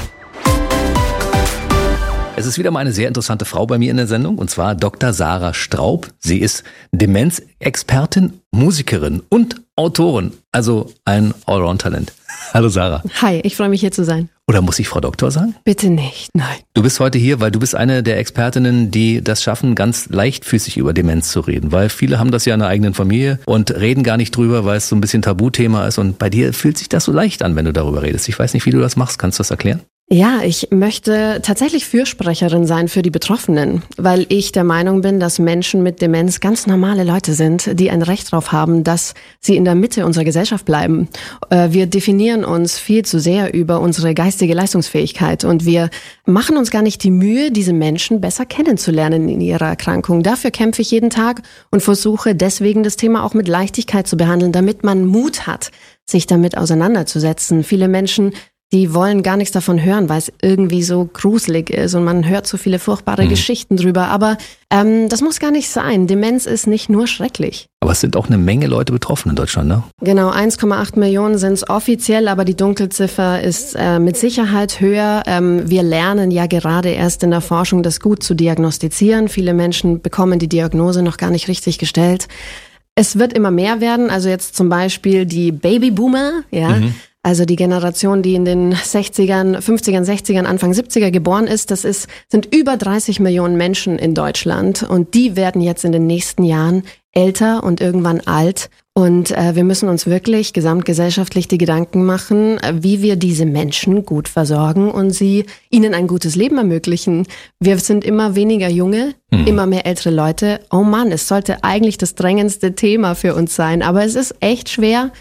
Es ist wieder mal eine sehr interessante Frau bei mir in der Sendung, und zwar Doktor Sarah Straub. Sie ist Demenzexpertin, Musikerin und Autorin, also ein Allround-Talent. Hallo Sarah.
Hi, ich freue mich hier zu sein.
Oder muss ich Frau Doktor sagen?
Bitte nicht, nein.
Du bist heute hier, weil du bist eine der Expertinnen, die das schaffen, ganz leichtfüßig über Demenz zu reden. Weil viele haben das ja in der eigenen Familie und reden gar nicht drüber, weil es so ein bisschen Tabuthema ist. Und bei dir fühlt sich das so leicht an, wenn du darüber redest. Ich weiß nicht, wie du das machst. Kannst du das erklären?
Ja, ich möchte tatsächlich Fürsprecherin sein für die Betroffenen, weil ich der Meinung bin, dass Menschen mit Demenz ganz normale Leute sind, die ein Recht darauf haben, dass sie in der Mitte unserer Gesellschaft bleiben. Wir definieren uns viel zu sehr über unsere geistige Leistungsfähigkeit und wir machen uns gar nicht die Mühe, diese Menschen besser kennenzulernen in ihrer Erkrankung. Dafür kämpfe ich jeden Tag und versuche deswegen das Thema auch mit Leichtigkeit zu behandeln, damit man Mut hat, sich damit auseinanderzusetzen. Viele Menschen, die wollen gar nichts davon hören, weil es irgendwie so gruselig ist und man hört so viele furchtbare mhm. Geschichten drüber. Aber ähm, das muss gar nicht sein. Demenz ist nicht nur schrecklich.
Aber es sind auch eine Menge Leute betroffen in Deutschland, ne?
Genau, eins Komma acht Millionen sind es offiziell, aber die Dunkelziffer ist äh, mit Sicherheit höher. Ähm, wir lernen ja gerade erst in der Forschung, das gut zu diagnostizieren. Viele Menschen bekommen die Diagnose noch gar nicht richtig gestellt. Es wird immer mehr werden, also jetzt zum Beispiel die Babyboomer, ja. Mhm. Also die Generation, die in den sechzigern, fünfzigern, sechzigern, Anfang siebziger geboren ist, das ist, sind über dreißig Millionen Menschen in Deutschland und die werden jetzt in den nächsten Jahren älter und irgendwann alt. Und äh, wir müssen uns wirklich gesamtgesellschaftlich die Gedanken machen, wie wir diese Menschen gut versorgen und sie ihnen ein gutes Leben ermöglichen. Wir sind immer weniger Junge, mhm. immer mehr ältere Leute. Oh Mann, es sollte eigentlich das drängendste Thema für uns sein, aber es ist echt schwer,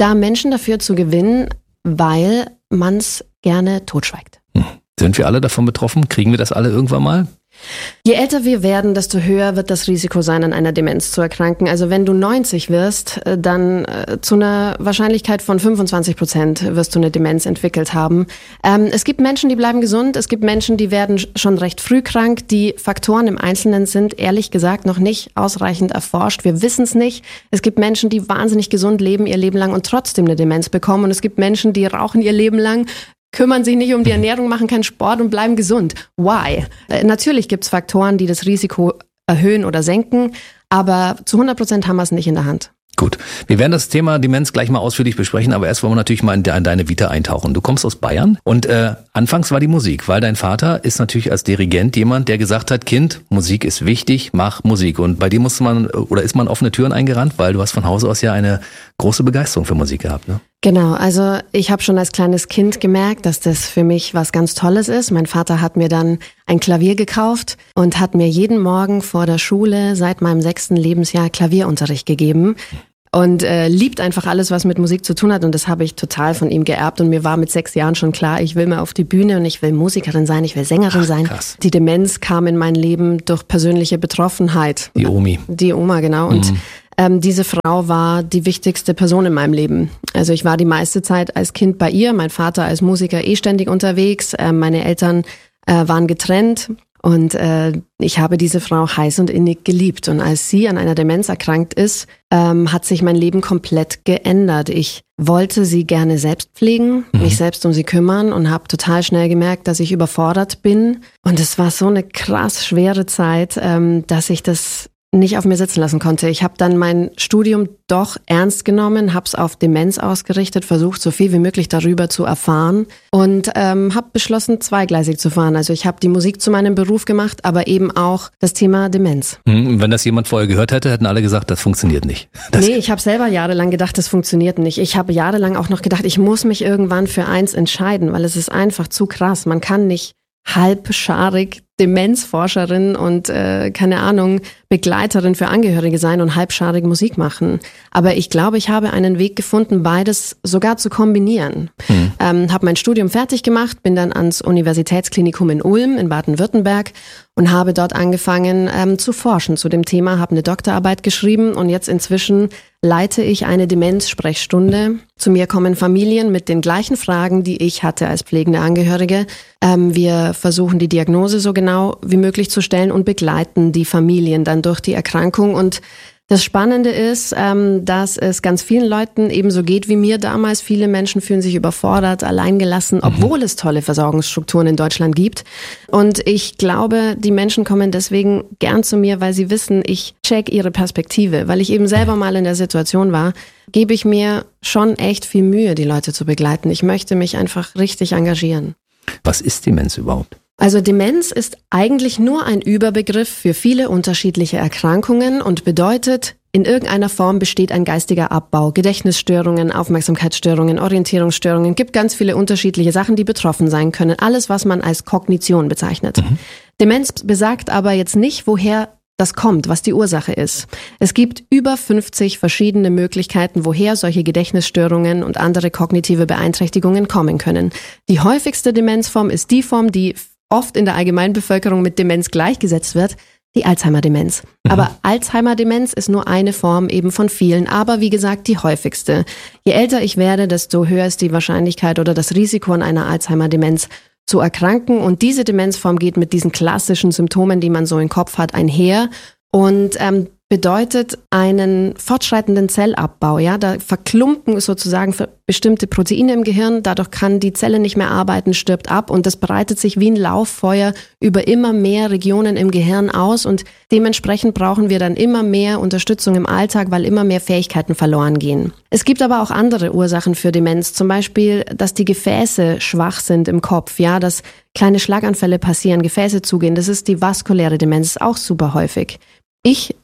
da Menschen dafür zu gewinnen, weil man es gerne totschweigt.
Hm. Sind wir alle davon betroffen? Kriegen wir das alle irgendwann mal?
Je älter wir werden, desto höher wird das Risiko sein, an einer Demenz zu erkranken. Also wenn du neunzig wirst, dann äh, zu einer Wahrscheinlichkeit von fünfundzwanzig Prozent wirst du eine Demenz entwickelt haben. Ähm, es gibt Menschen, die bleiben gesund. Es gibt Menschen, die werden schon recht früh krank. Die Faktoren im Einzelnen sind ehrlich gesagt noch nicht ausreichend erforscht. Wir wissen es nicht. Es gibt Menschen, die wahnsinnig gesund leben ihr Leben lang und trotzdem eine Demenz bekommen. Und es gibt Menschen, die rauchen ihr Leben lang, kümmern sich nicht um die Ernährung, machen keinen Sport und bleiben gesund. Why? Äh, natürlich gibt's Faktoren, die das Risiko erhöhen oder senken, aber zu hundert Prozent haben wir es nicht in der Hand.
Gut, wir werden das Thema Demenz gleich mal ausführlich besprechen, aber erst wollen wir natürlich mal in deine Vita eintauchen. Du kommst aus Bayern und äh, anfangs war die Musik, weil dein Vater ist natürlich als Dirigent jemand, der gesagt hat, Kind, Musik ist wichtig, mach Musik. Und bei dir musste man oder ist man offene Türen eingerannt, weil du hast von Hause aus ja eine große Begeisterung für Musik gehabt, ne?
Genau, also ich habe schon als kleines Kind gemerkt, dass das für mich was ganz Tolles ist. Mein Vater hat mir dann ein Klavier gekauft und hat mir jeden Morgen vor der Schule seit meinem sechsten Lebensjahr Klavierunterricht gegeben. Und äh, liebt einfach alles, was mit Musik zu tun hat. Und das habe ich total von ihm geerbt. Und mir war mit sechs Jahren schon klar, ich will mal auf die Bühne und ich will Musikerin sein, ich will Sängerin
Ach,
sein.
Krass.
Die Demenz kam in mein Leben durch persönliche Betroffenheit.
Die Omi.
Die Oma, genau. Und
mhm.
ähm, diese Frau war die wichtigste Person in meinem Leben. Also ich war die meiste Zeit als Kind bei ihr, mein Vater als Musiker eh ständig unterwegs, äh, meine Eltern äh, waren getrennt. Und äh, ich habe diese Frau heiß und innig geliebt. Und als sie an einer Demenz erkrankt ist, ähm, hat sich mein Leben komplett geändert. Ich wollte sie gerne selbst pflegen, mhm. mich selbst um sie kümmern und habe total schnell gemerkt, dass ich überfordert bin. Und es war so eine krass schwere Zeit, ähm, dass ich das nicht auf mir sitzen lassen konnte. Ich habe dann mein Studium doch ernst genommen, habe es auf Demenz ausgerichtet, versucht, so viel wie möglich darüber zu erfahren und ähm, habe beschlossen, zweigleisig zu fahren. Also ich habe die Musik zu meinem Beruf gemacht, aber eben auch das Thema Demenz.
Und wenn das jemand vorher gehört hätte, hätten alle gesagt, das funktioniert nicht. Das
nee, ich habe selber jahrelang gedacht, das funktioniert nicht. Ich habe jahrelang auch noch gedacht, ich muss mich irgendwann für eins entscheiden, weil es ist einfach zu krass. Man kann nicht halbscharig Demenzforscherin und äh, keine Ahnung, Begleiterin für Angehörige sein und halbscharig Musik machen. Aber ich glaube, ich habe einen Weg gefunden, beides sogar zu kombinieren. Mhm. Ähm, habe mein Studium fertig gemacht, bin dann ans Universitätsklinikum in Ulm in Baden-Württemberg und habe dort angefangen ähm, zu forschen zu dem Thema, habe eine Doktorarbeit geschrieben und jetzt inzwischen leite ich eine Demenzsprechstunde. Zu mir kommen Familien mit den gleichen Fragen, die ich hatte als pflegende Angehörige. Ähm, wir versuchen die Diagnose so genau wie möglich zu stellen und begleiten die Familien dann durch die Erkrankung. Und das Spannende ist, ähm, dass es ganz vielen Leuten ebenso geht wie mir damals. Viele Menschen fühlen sich überfordert, alleingelassen, obwohl mhm. es tolle Versorgungsstrukturen in Deutschland gibt. Und ich glaube, die Menschen kommen deswegen gern zu mir, weil sie wissen, ich check ihre Perspektive. Weil ich eben selber mal in der Situation war, gebe ich mir schon echt viel Mühe, die Leute zu begleiten. Ich möchte mich einfach richtig engagieren.
Was ist Demenz überhaupt?
Also Demenz ist eigentlich nur ein Überbegriff für viele unterschiedliche Erkrankungen und bedeutet, in irgendeiner Form besteht ein geistiger Abbau. Gedächtnisstörungen, Aufmerksamkeitsstörungen, Orientierungsstörungen, gibt ganz viele unterschiedliche Sachen, die betroffen sein können. Alles, was man als Kognition bezeichnet. Mhm. Demenz besagt aber jetzt nicht, woher das kommt, was die Ursache ist. Es gibt über fünfzig verschiedene Möglichkeiten, woher solche Gedächtnisstörungen und andere kognitive Beeinträchtigungen kommen können. Die häufigste Demenzform ist die Form, die oft in der Allgemeinbevölkerung mit Demenz gleichgesetzt wird, die Alzheimer-Demenz. Mhm. Aber Alzheimer-Demenz ist nur eine Form eben von vielen, aber wie gesagt die häufigste. Je älter ich werde, desto höher ist die Wahrscheinlichkeit oder das Risiko an einer Alzheimer-Demenz zu erkranken. Und diese Demenzform geht mit diesen klassischen Symptomen, die man so im Kopf hat, einher und ähm, bedeutet einen fortschreitenden Zellabbau. Ja, da verklumpen sozusagen bestimmte Proteine im Gehirn, dadurch kann die Zelle nicht mehr arbeiten, stirbt ab und das breitet sich wie ein Lauffeuer über immer mehr Regionen im Gehirn aus und dementsprechend brauchen wir dann immer mehr Unterstützung im Alltag, weil immer mehr Fähigkeiten verloren gehen. Es gibt aber auch andere Ursachen für Demenz, zum Beispiel, dass die Gefäße schwach sind im Kopf, ja, dass kleine Schlaganfälle passieren, Gefäße zugehen, das ist die vaskuläre Demenz, ist auch super häufig. Ich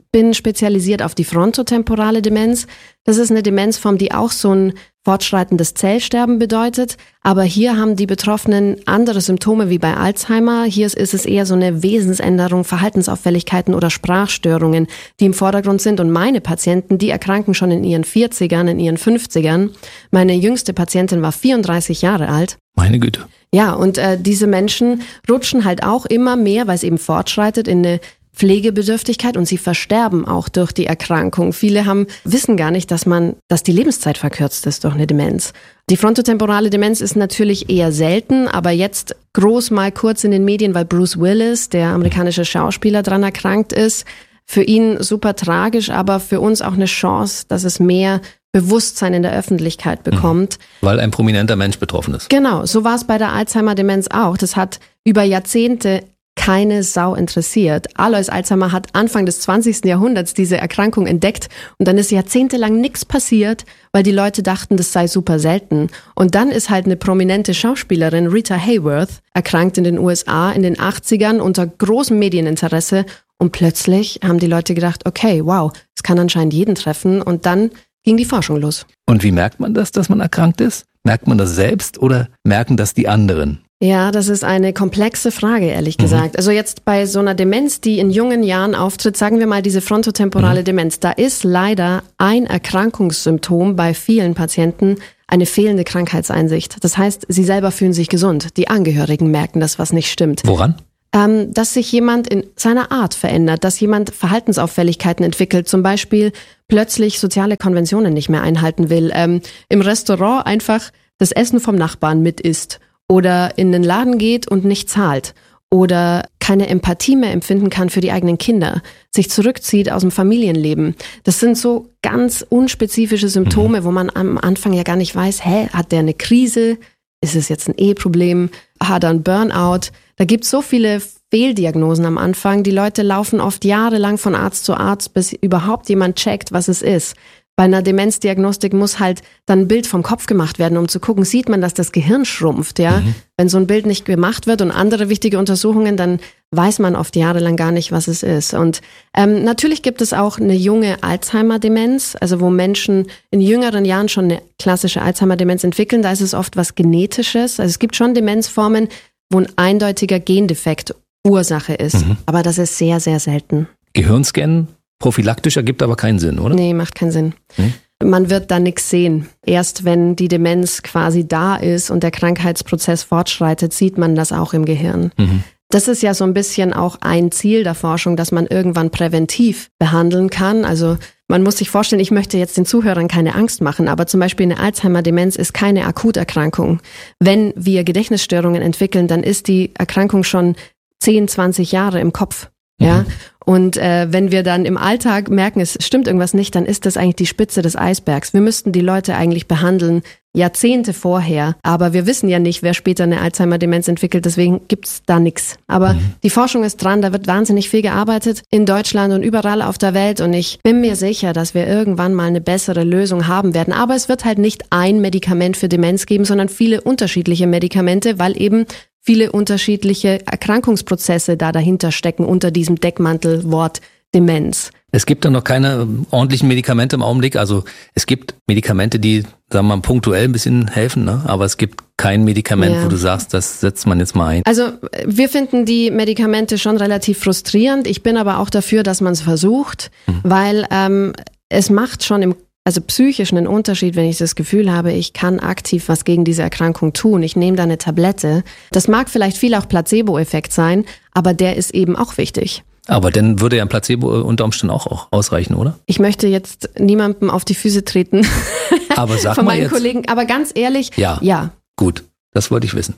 bin spezialisiert auf die frontotemporale Demenz. Das ist eine Demenzform, die auch so ein fortschreitendes Zellsterben bedeutet. Aber hier haben die Betroffenen andere Symptome wie bei Alzheimer. Hier ist es eher so eine Wesensänderung, Verhaltensauffälligkeiten oder Sprachstörungen, die im Vordergrund sind. Und meine Patienten, die erkranken schon in ihren vierzigern, in ihren fünfzigern. Meine jüngste Patientin war vierunddreißig Jahre alt.
Meine Güte.
Ja, und äh, diese Menschen rutschen halt auch immer mehr, weil es eben fortschreitet, in eine Pflegebedürftigkeit und sie versterben auch durch die Erkrankung. Viele haben, wissen gar nicht, dass man, dass die Lebenszeit verkürzt ist durch eine Demenz. Die frontotemporale Demenz ist natürlich eher selten, aber jetzt groß mal kurz in den Medien, weil Bruce Willis, der amerikanische Schauspieler, dran erkrankt ist. Für ihn super tragisch, aber für uns auch eine Chance, dass es mehr Bewusstsein in der Öffentlichkeit bekommt.
Weil ein prominenter Mensch betroffen ist.
Genau, so war es bei der Alzheimer-Demenz auch. Das hat über Jahrzehnte keine Sau interessiert. Alois Alzheimer hat Anfang des zwanzigsten Jahrhunderts diese Erkrankung entdeckt und dann ist jahrzehntelang nichts passiert, weil die Leute dachten, das sei super selten. Und dann ist halt eine prominente Schauspielerin, Rita Hayworth, erkrankt in den U S A in den achtzigern unter großem Medieninteresse und plötzlich haben die Leute gedacht, okay, wow, es kann anscheinend jeden treffen und dann ging die Forschung los.
Und wie merkt man das, dass man erkrankt ist? Merkt man das selbst oder merken das die anderen?
Ja, das ist eine komplexe Frage, ehrlich gesagt. Mhm. Also jetzt bei so einer Demenz, die in jungen Jahren auftritt, sagen wir mal diese frontotemporale mhm. Demenz, da ist leider ein Erkrankungssymptom bei vielen Patienten eine fehlende Krankheitseinsicht. Das heißt, sie selber fühlen sich gesund. Die Angehörigen merken das, was nicht stimmt.
Woran?
Ähm, dass sich jemand in seiner Art verändert, dass jemand Verhaltensauffälligkeiten entwickelt, zum Beispiel plötzlich soziale Konventionen nicht mehr einhalten will, ähm, im Restaurant einfach das Essen vom Nachbarn mit isst oder in den Laden geht und nicht zahlt oder keine Empathie mehr empfinden kann für die eigenen Kinder, sich zurückzieht aus dem Familienleben. Das sind so ganz unspezifische Symptome, wo man am Anfang ja gar nicht weiß, hä, hat der eine Krise? Ist es jetzt ein Eheproblem? Hat er einen Burnout? Da gibt es so viele Fehldiagnosen am Anfang. Die Leute laufen oft jahrelang von Arzt zu Arzt, bis überhaupt jemand checkt, was es ist. Bei einer Demenzdiagnostik muss halt dann ein Bild vom Kopf gemacht werden, um zu gucken, sieht man, dass das Gehirn schrumpft, ja? Mhm. Wenn so ein Bild nicht gemacht wird und andere wichtige Untersuchungen, dann weiß man oft jahrelang gar nicht, was es ist. Und ähm, natürlich gibt es auch eine junge Alzheimer-Demenz, also wo Menschen in jüngeren Jahren schon eine klassische Alzheimer-Demenz entwickeln. Da ist es oft was Genetisches. Also es gibt schon Demenzformen, wo ein eindeutiger Gendefekt Ursache ist. Mhm. Aber das ist sehr, sehr selten.
Gehirnscannen prophylaktisch ergibt aber keinen Sinn, oder?
Nee, macht keinen Sinn.
Hm?
Man wird da nichts sehen. Erst wenn die Demenz quasi da ist und der Krankheitsprozess fortschreitet, sieht man das auch im Gehirn. Mhm. Das ist ja so ein bisschen auch ein Ziel der Forschung, dass man irgendwann präventiv behandeln kann. Also man muss sich vorstellen, ich möchte jetzt den Zuhörern keine Angst machen, aber zum Beispiel eine Alzheimer-Demenz ist keine Akuterkrankung. Wenn wir Gedächtnisstörungen entwickeln, dann ist die Erkrankung schon zehn, zwanzig Jahre im Kopf. Ja, und äh, wenn wir dann im Alltag merken, es stimmt irgendwas nicht, dann ist das eigentlich die Spitze des Eisbergs. Wir müssten die Leute eigentlich behandeln Jahrzehnte vorher, aber wir wissen ja nicht, wer später eine Alzheimer-Demenz entwickelt, deswegen gibt's da nichts. Aber mhm. die Forschung ist dran, da wird wahnsinnig viel gearbeitet in Deutschland und überall auf der Welt und ich bin mir sicher, dass wir irgendwann mal eine bessere Lösung haben werden. Aber es wird halt nicht ein Medikament für Demenz geben, sondern viele unterschiedliche Medikamente, weil eben viele unterschiedliche Erkrankungsprozesse da dahinter stecken unter diesem Deckmantelwort Demenz.
Es gibt dann noch keine ordentlichen Medikamente im Augenblick. Also es gibt Medikamente, die, sagen wir mal, punktuell ein bisschen helfen, ne? Aber es gibt kein Medikament, ja. wo du sagst, das setzt man jetzt mal ein.
Also wir finden die Medikamente schon relativ frustrierend. Ich bin aber auch dafür, dass man es versucht, mhm. weil ähm, es macht schon im Also psychisch einen Unterschied, wenn ich das Gefühl habe, ich kann aktiv was gegen diese Erkrankung tun. Ich nehme da eine Tablette. Das mag vielleicht viel auch Placebo-Effekt sein, aber der ist eben auch wichtig.
Aber dann würde ja ein Placebo unter Umständen auch, auch ausreichen, oder?
Ich möchte jetzt niemandem auf die Füße treten.
Aber sag
von
mal
meinen
jetzt.
Kollegen. Aber ganz ehrlich,
ja.
ja.
Gut, das wollte ich wissen.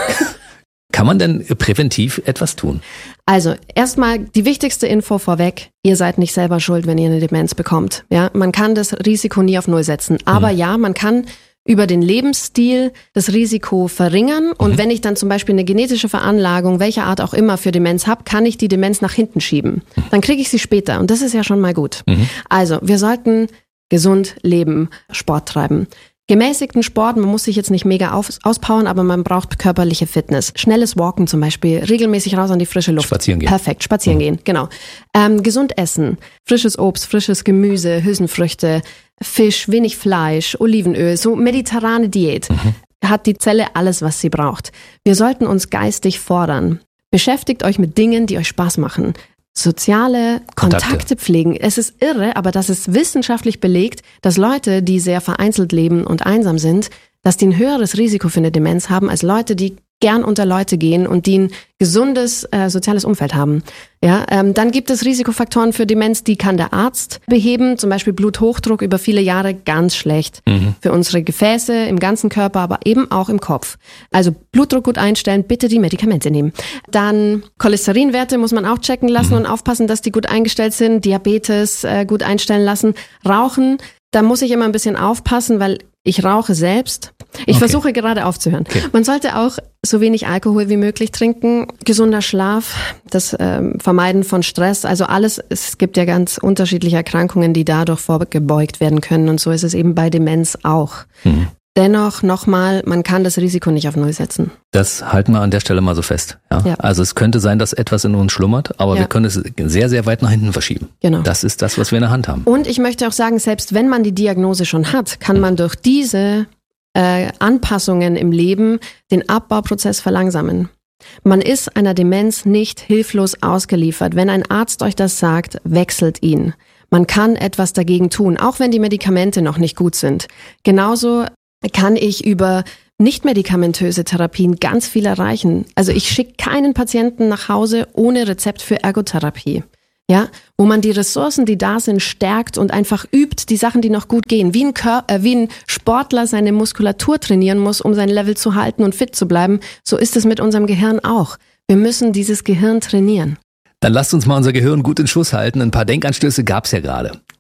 Kann man denn präventiv etwas tun?
Also erstmal die wichtigste Info vorweg, ihr seid nicht selber schuld, wenn ihr eine Demenz bekommt. Ja, man kann das Risiko nie auf Null setzen. Aber mhm. ja, man kann über den Lebensstil das Risiko verringern. Und mhm. wenn ich dann zum Beispiel eine genetische Veranlagung, welcher Art auch immer für Demenz habe, kann ich die Demenz nach hinten schieben. Mhm. Dann kriege ich sie später und das ist ja schon mal gut. Mhm. Also wir sollten gesund leben, Sport treiben. gemäßigten Sport, man muss sich jetzt nicht mega auf, auspowern, aber man braucht körperliche Fitness. Schnelles Walken zum Beispiel, regelmäßig raus an die frische Luft.
Spazieren gehen.
Perfekt, spazieren mhm. gehen, genau. Ähm, gesund essen, frisches Obst, frisches Gemüse, Hülsenfrüchte, Fisch, wenig Fleisch, Olivenöl, so mediterrane Diät. Mhm. Hat die Zelle alles, was sie braucht. Wir sollten uns geistig fordern. Beschäftigt euch mit Dingen, die euch Spaß machen. Soziale Kontakte. Kontakte pflegen. Es ist irre, aber das ist wissenschaftlich belegt, dass Leute, die sehr vereinzelt leben und einsam sind, dass die ein höheres Risiko für eine Demenz haben als Leute, die gern unter Leute gehen und die ein gesundes äh, soziales Umfeld haben. Ja, ähm, dann gibt es Risikofaktoren für Demenz, die kann der Arzt beheben, zum Beispiel Bluthochdruck über viele Jahre, ganz schlecht mhm. für unsere Gefäße im ganzen Körper, aber eben auch im Kopf. Also Blutdruck gut einstellen, bitte die Medikamente nehmen. Dann Cholesterinwerte muss man auch checken lassen mhm. und aufpassen, dass die gut eingestellt sind, Diabetes äh, gut einstellen lassen. Rauchen, da muss ich immer ein bisschen aufpassen, weil ich rauche selbst. Ich okay. versuche gerade aufzuhören. Okay. Man sollte auch so wenig Alkohol wie möglich trinken. Gesunder Schlaf, das ähm, Vermeiden von Stress. Also alles, es gibt ja ganz unterschiedliche Erkrankungen, die dadurch vorgebeugt werden können. Und so ist es eben bei Demenz auch. Mhm. Dennoch nochmal, man kann das Risiko nicht auf Null setzen.
Das halten wir an der Stelle mal so fest. Ja? Ja. Also es könnte sein, dass etwas in uns schlummert, aber ja. wir können es sehr, sehr weit nach hinten verschieben. Genau. Das ist das, was wir in der Hand haben.
Und ich möchte auch sagen, selbst wenn man die Diagnose schon hat, kann man durch diese äh, Anpassungen im Leben den Abbauprozess verlangsamen. Man ist einer Demenz nicht hilflos ausgeliefert. Wenn ein Arzt euch das sagt, wechselt ihn. Man kann etwas dagegen tun, auch wenn die Medikamente noch nicht gut sind. Genauso kann ich über nicht-medikamentöse Therapien ganz viel erreichen. Also ich schicke keinen Patienten nach Hause ohne Rezept für Ergotherapie. Ja, wo man die Ressourcen, die da sind, stärkt und einfach übt, die Sachen, die noch gut gehen. Wie ein, Kör- äh, wie ein Sportler seine Muskulatur trainieren muss, um sein Level zu halten und fit zu bleiben, so ist es mit unserem Gehirn auch. Wir müssen dieses Gehirn trainieren.
Dann lasst uns mal unser Gehirn gut in Schuss halten. Ein paar Denkanstöße gab's ja gerade.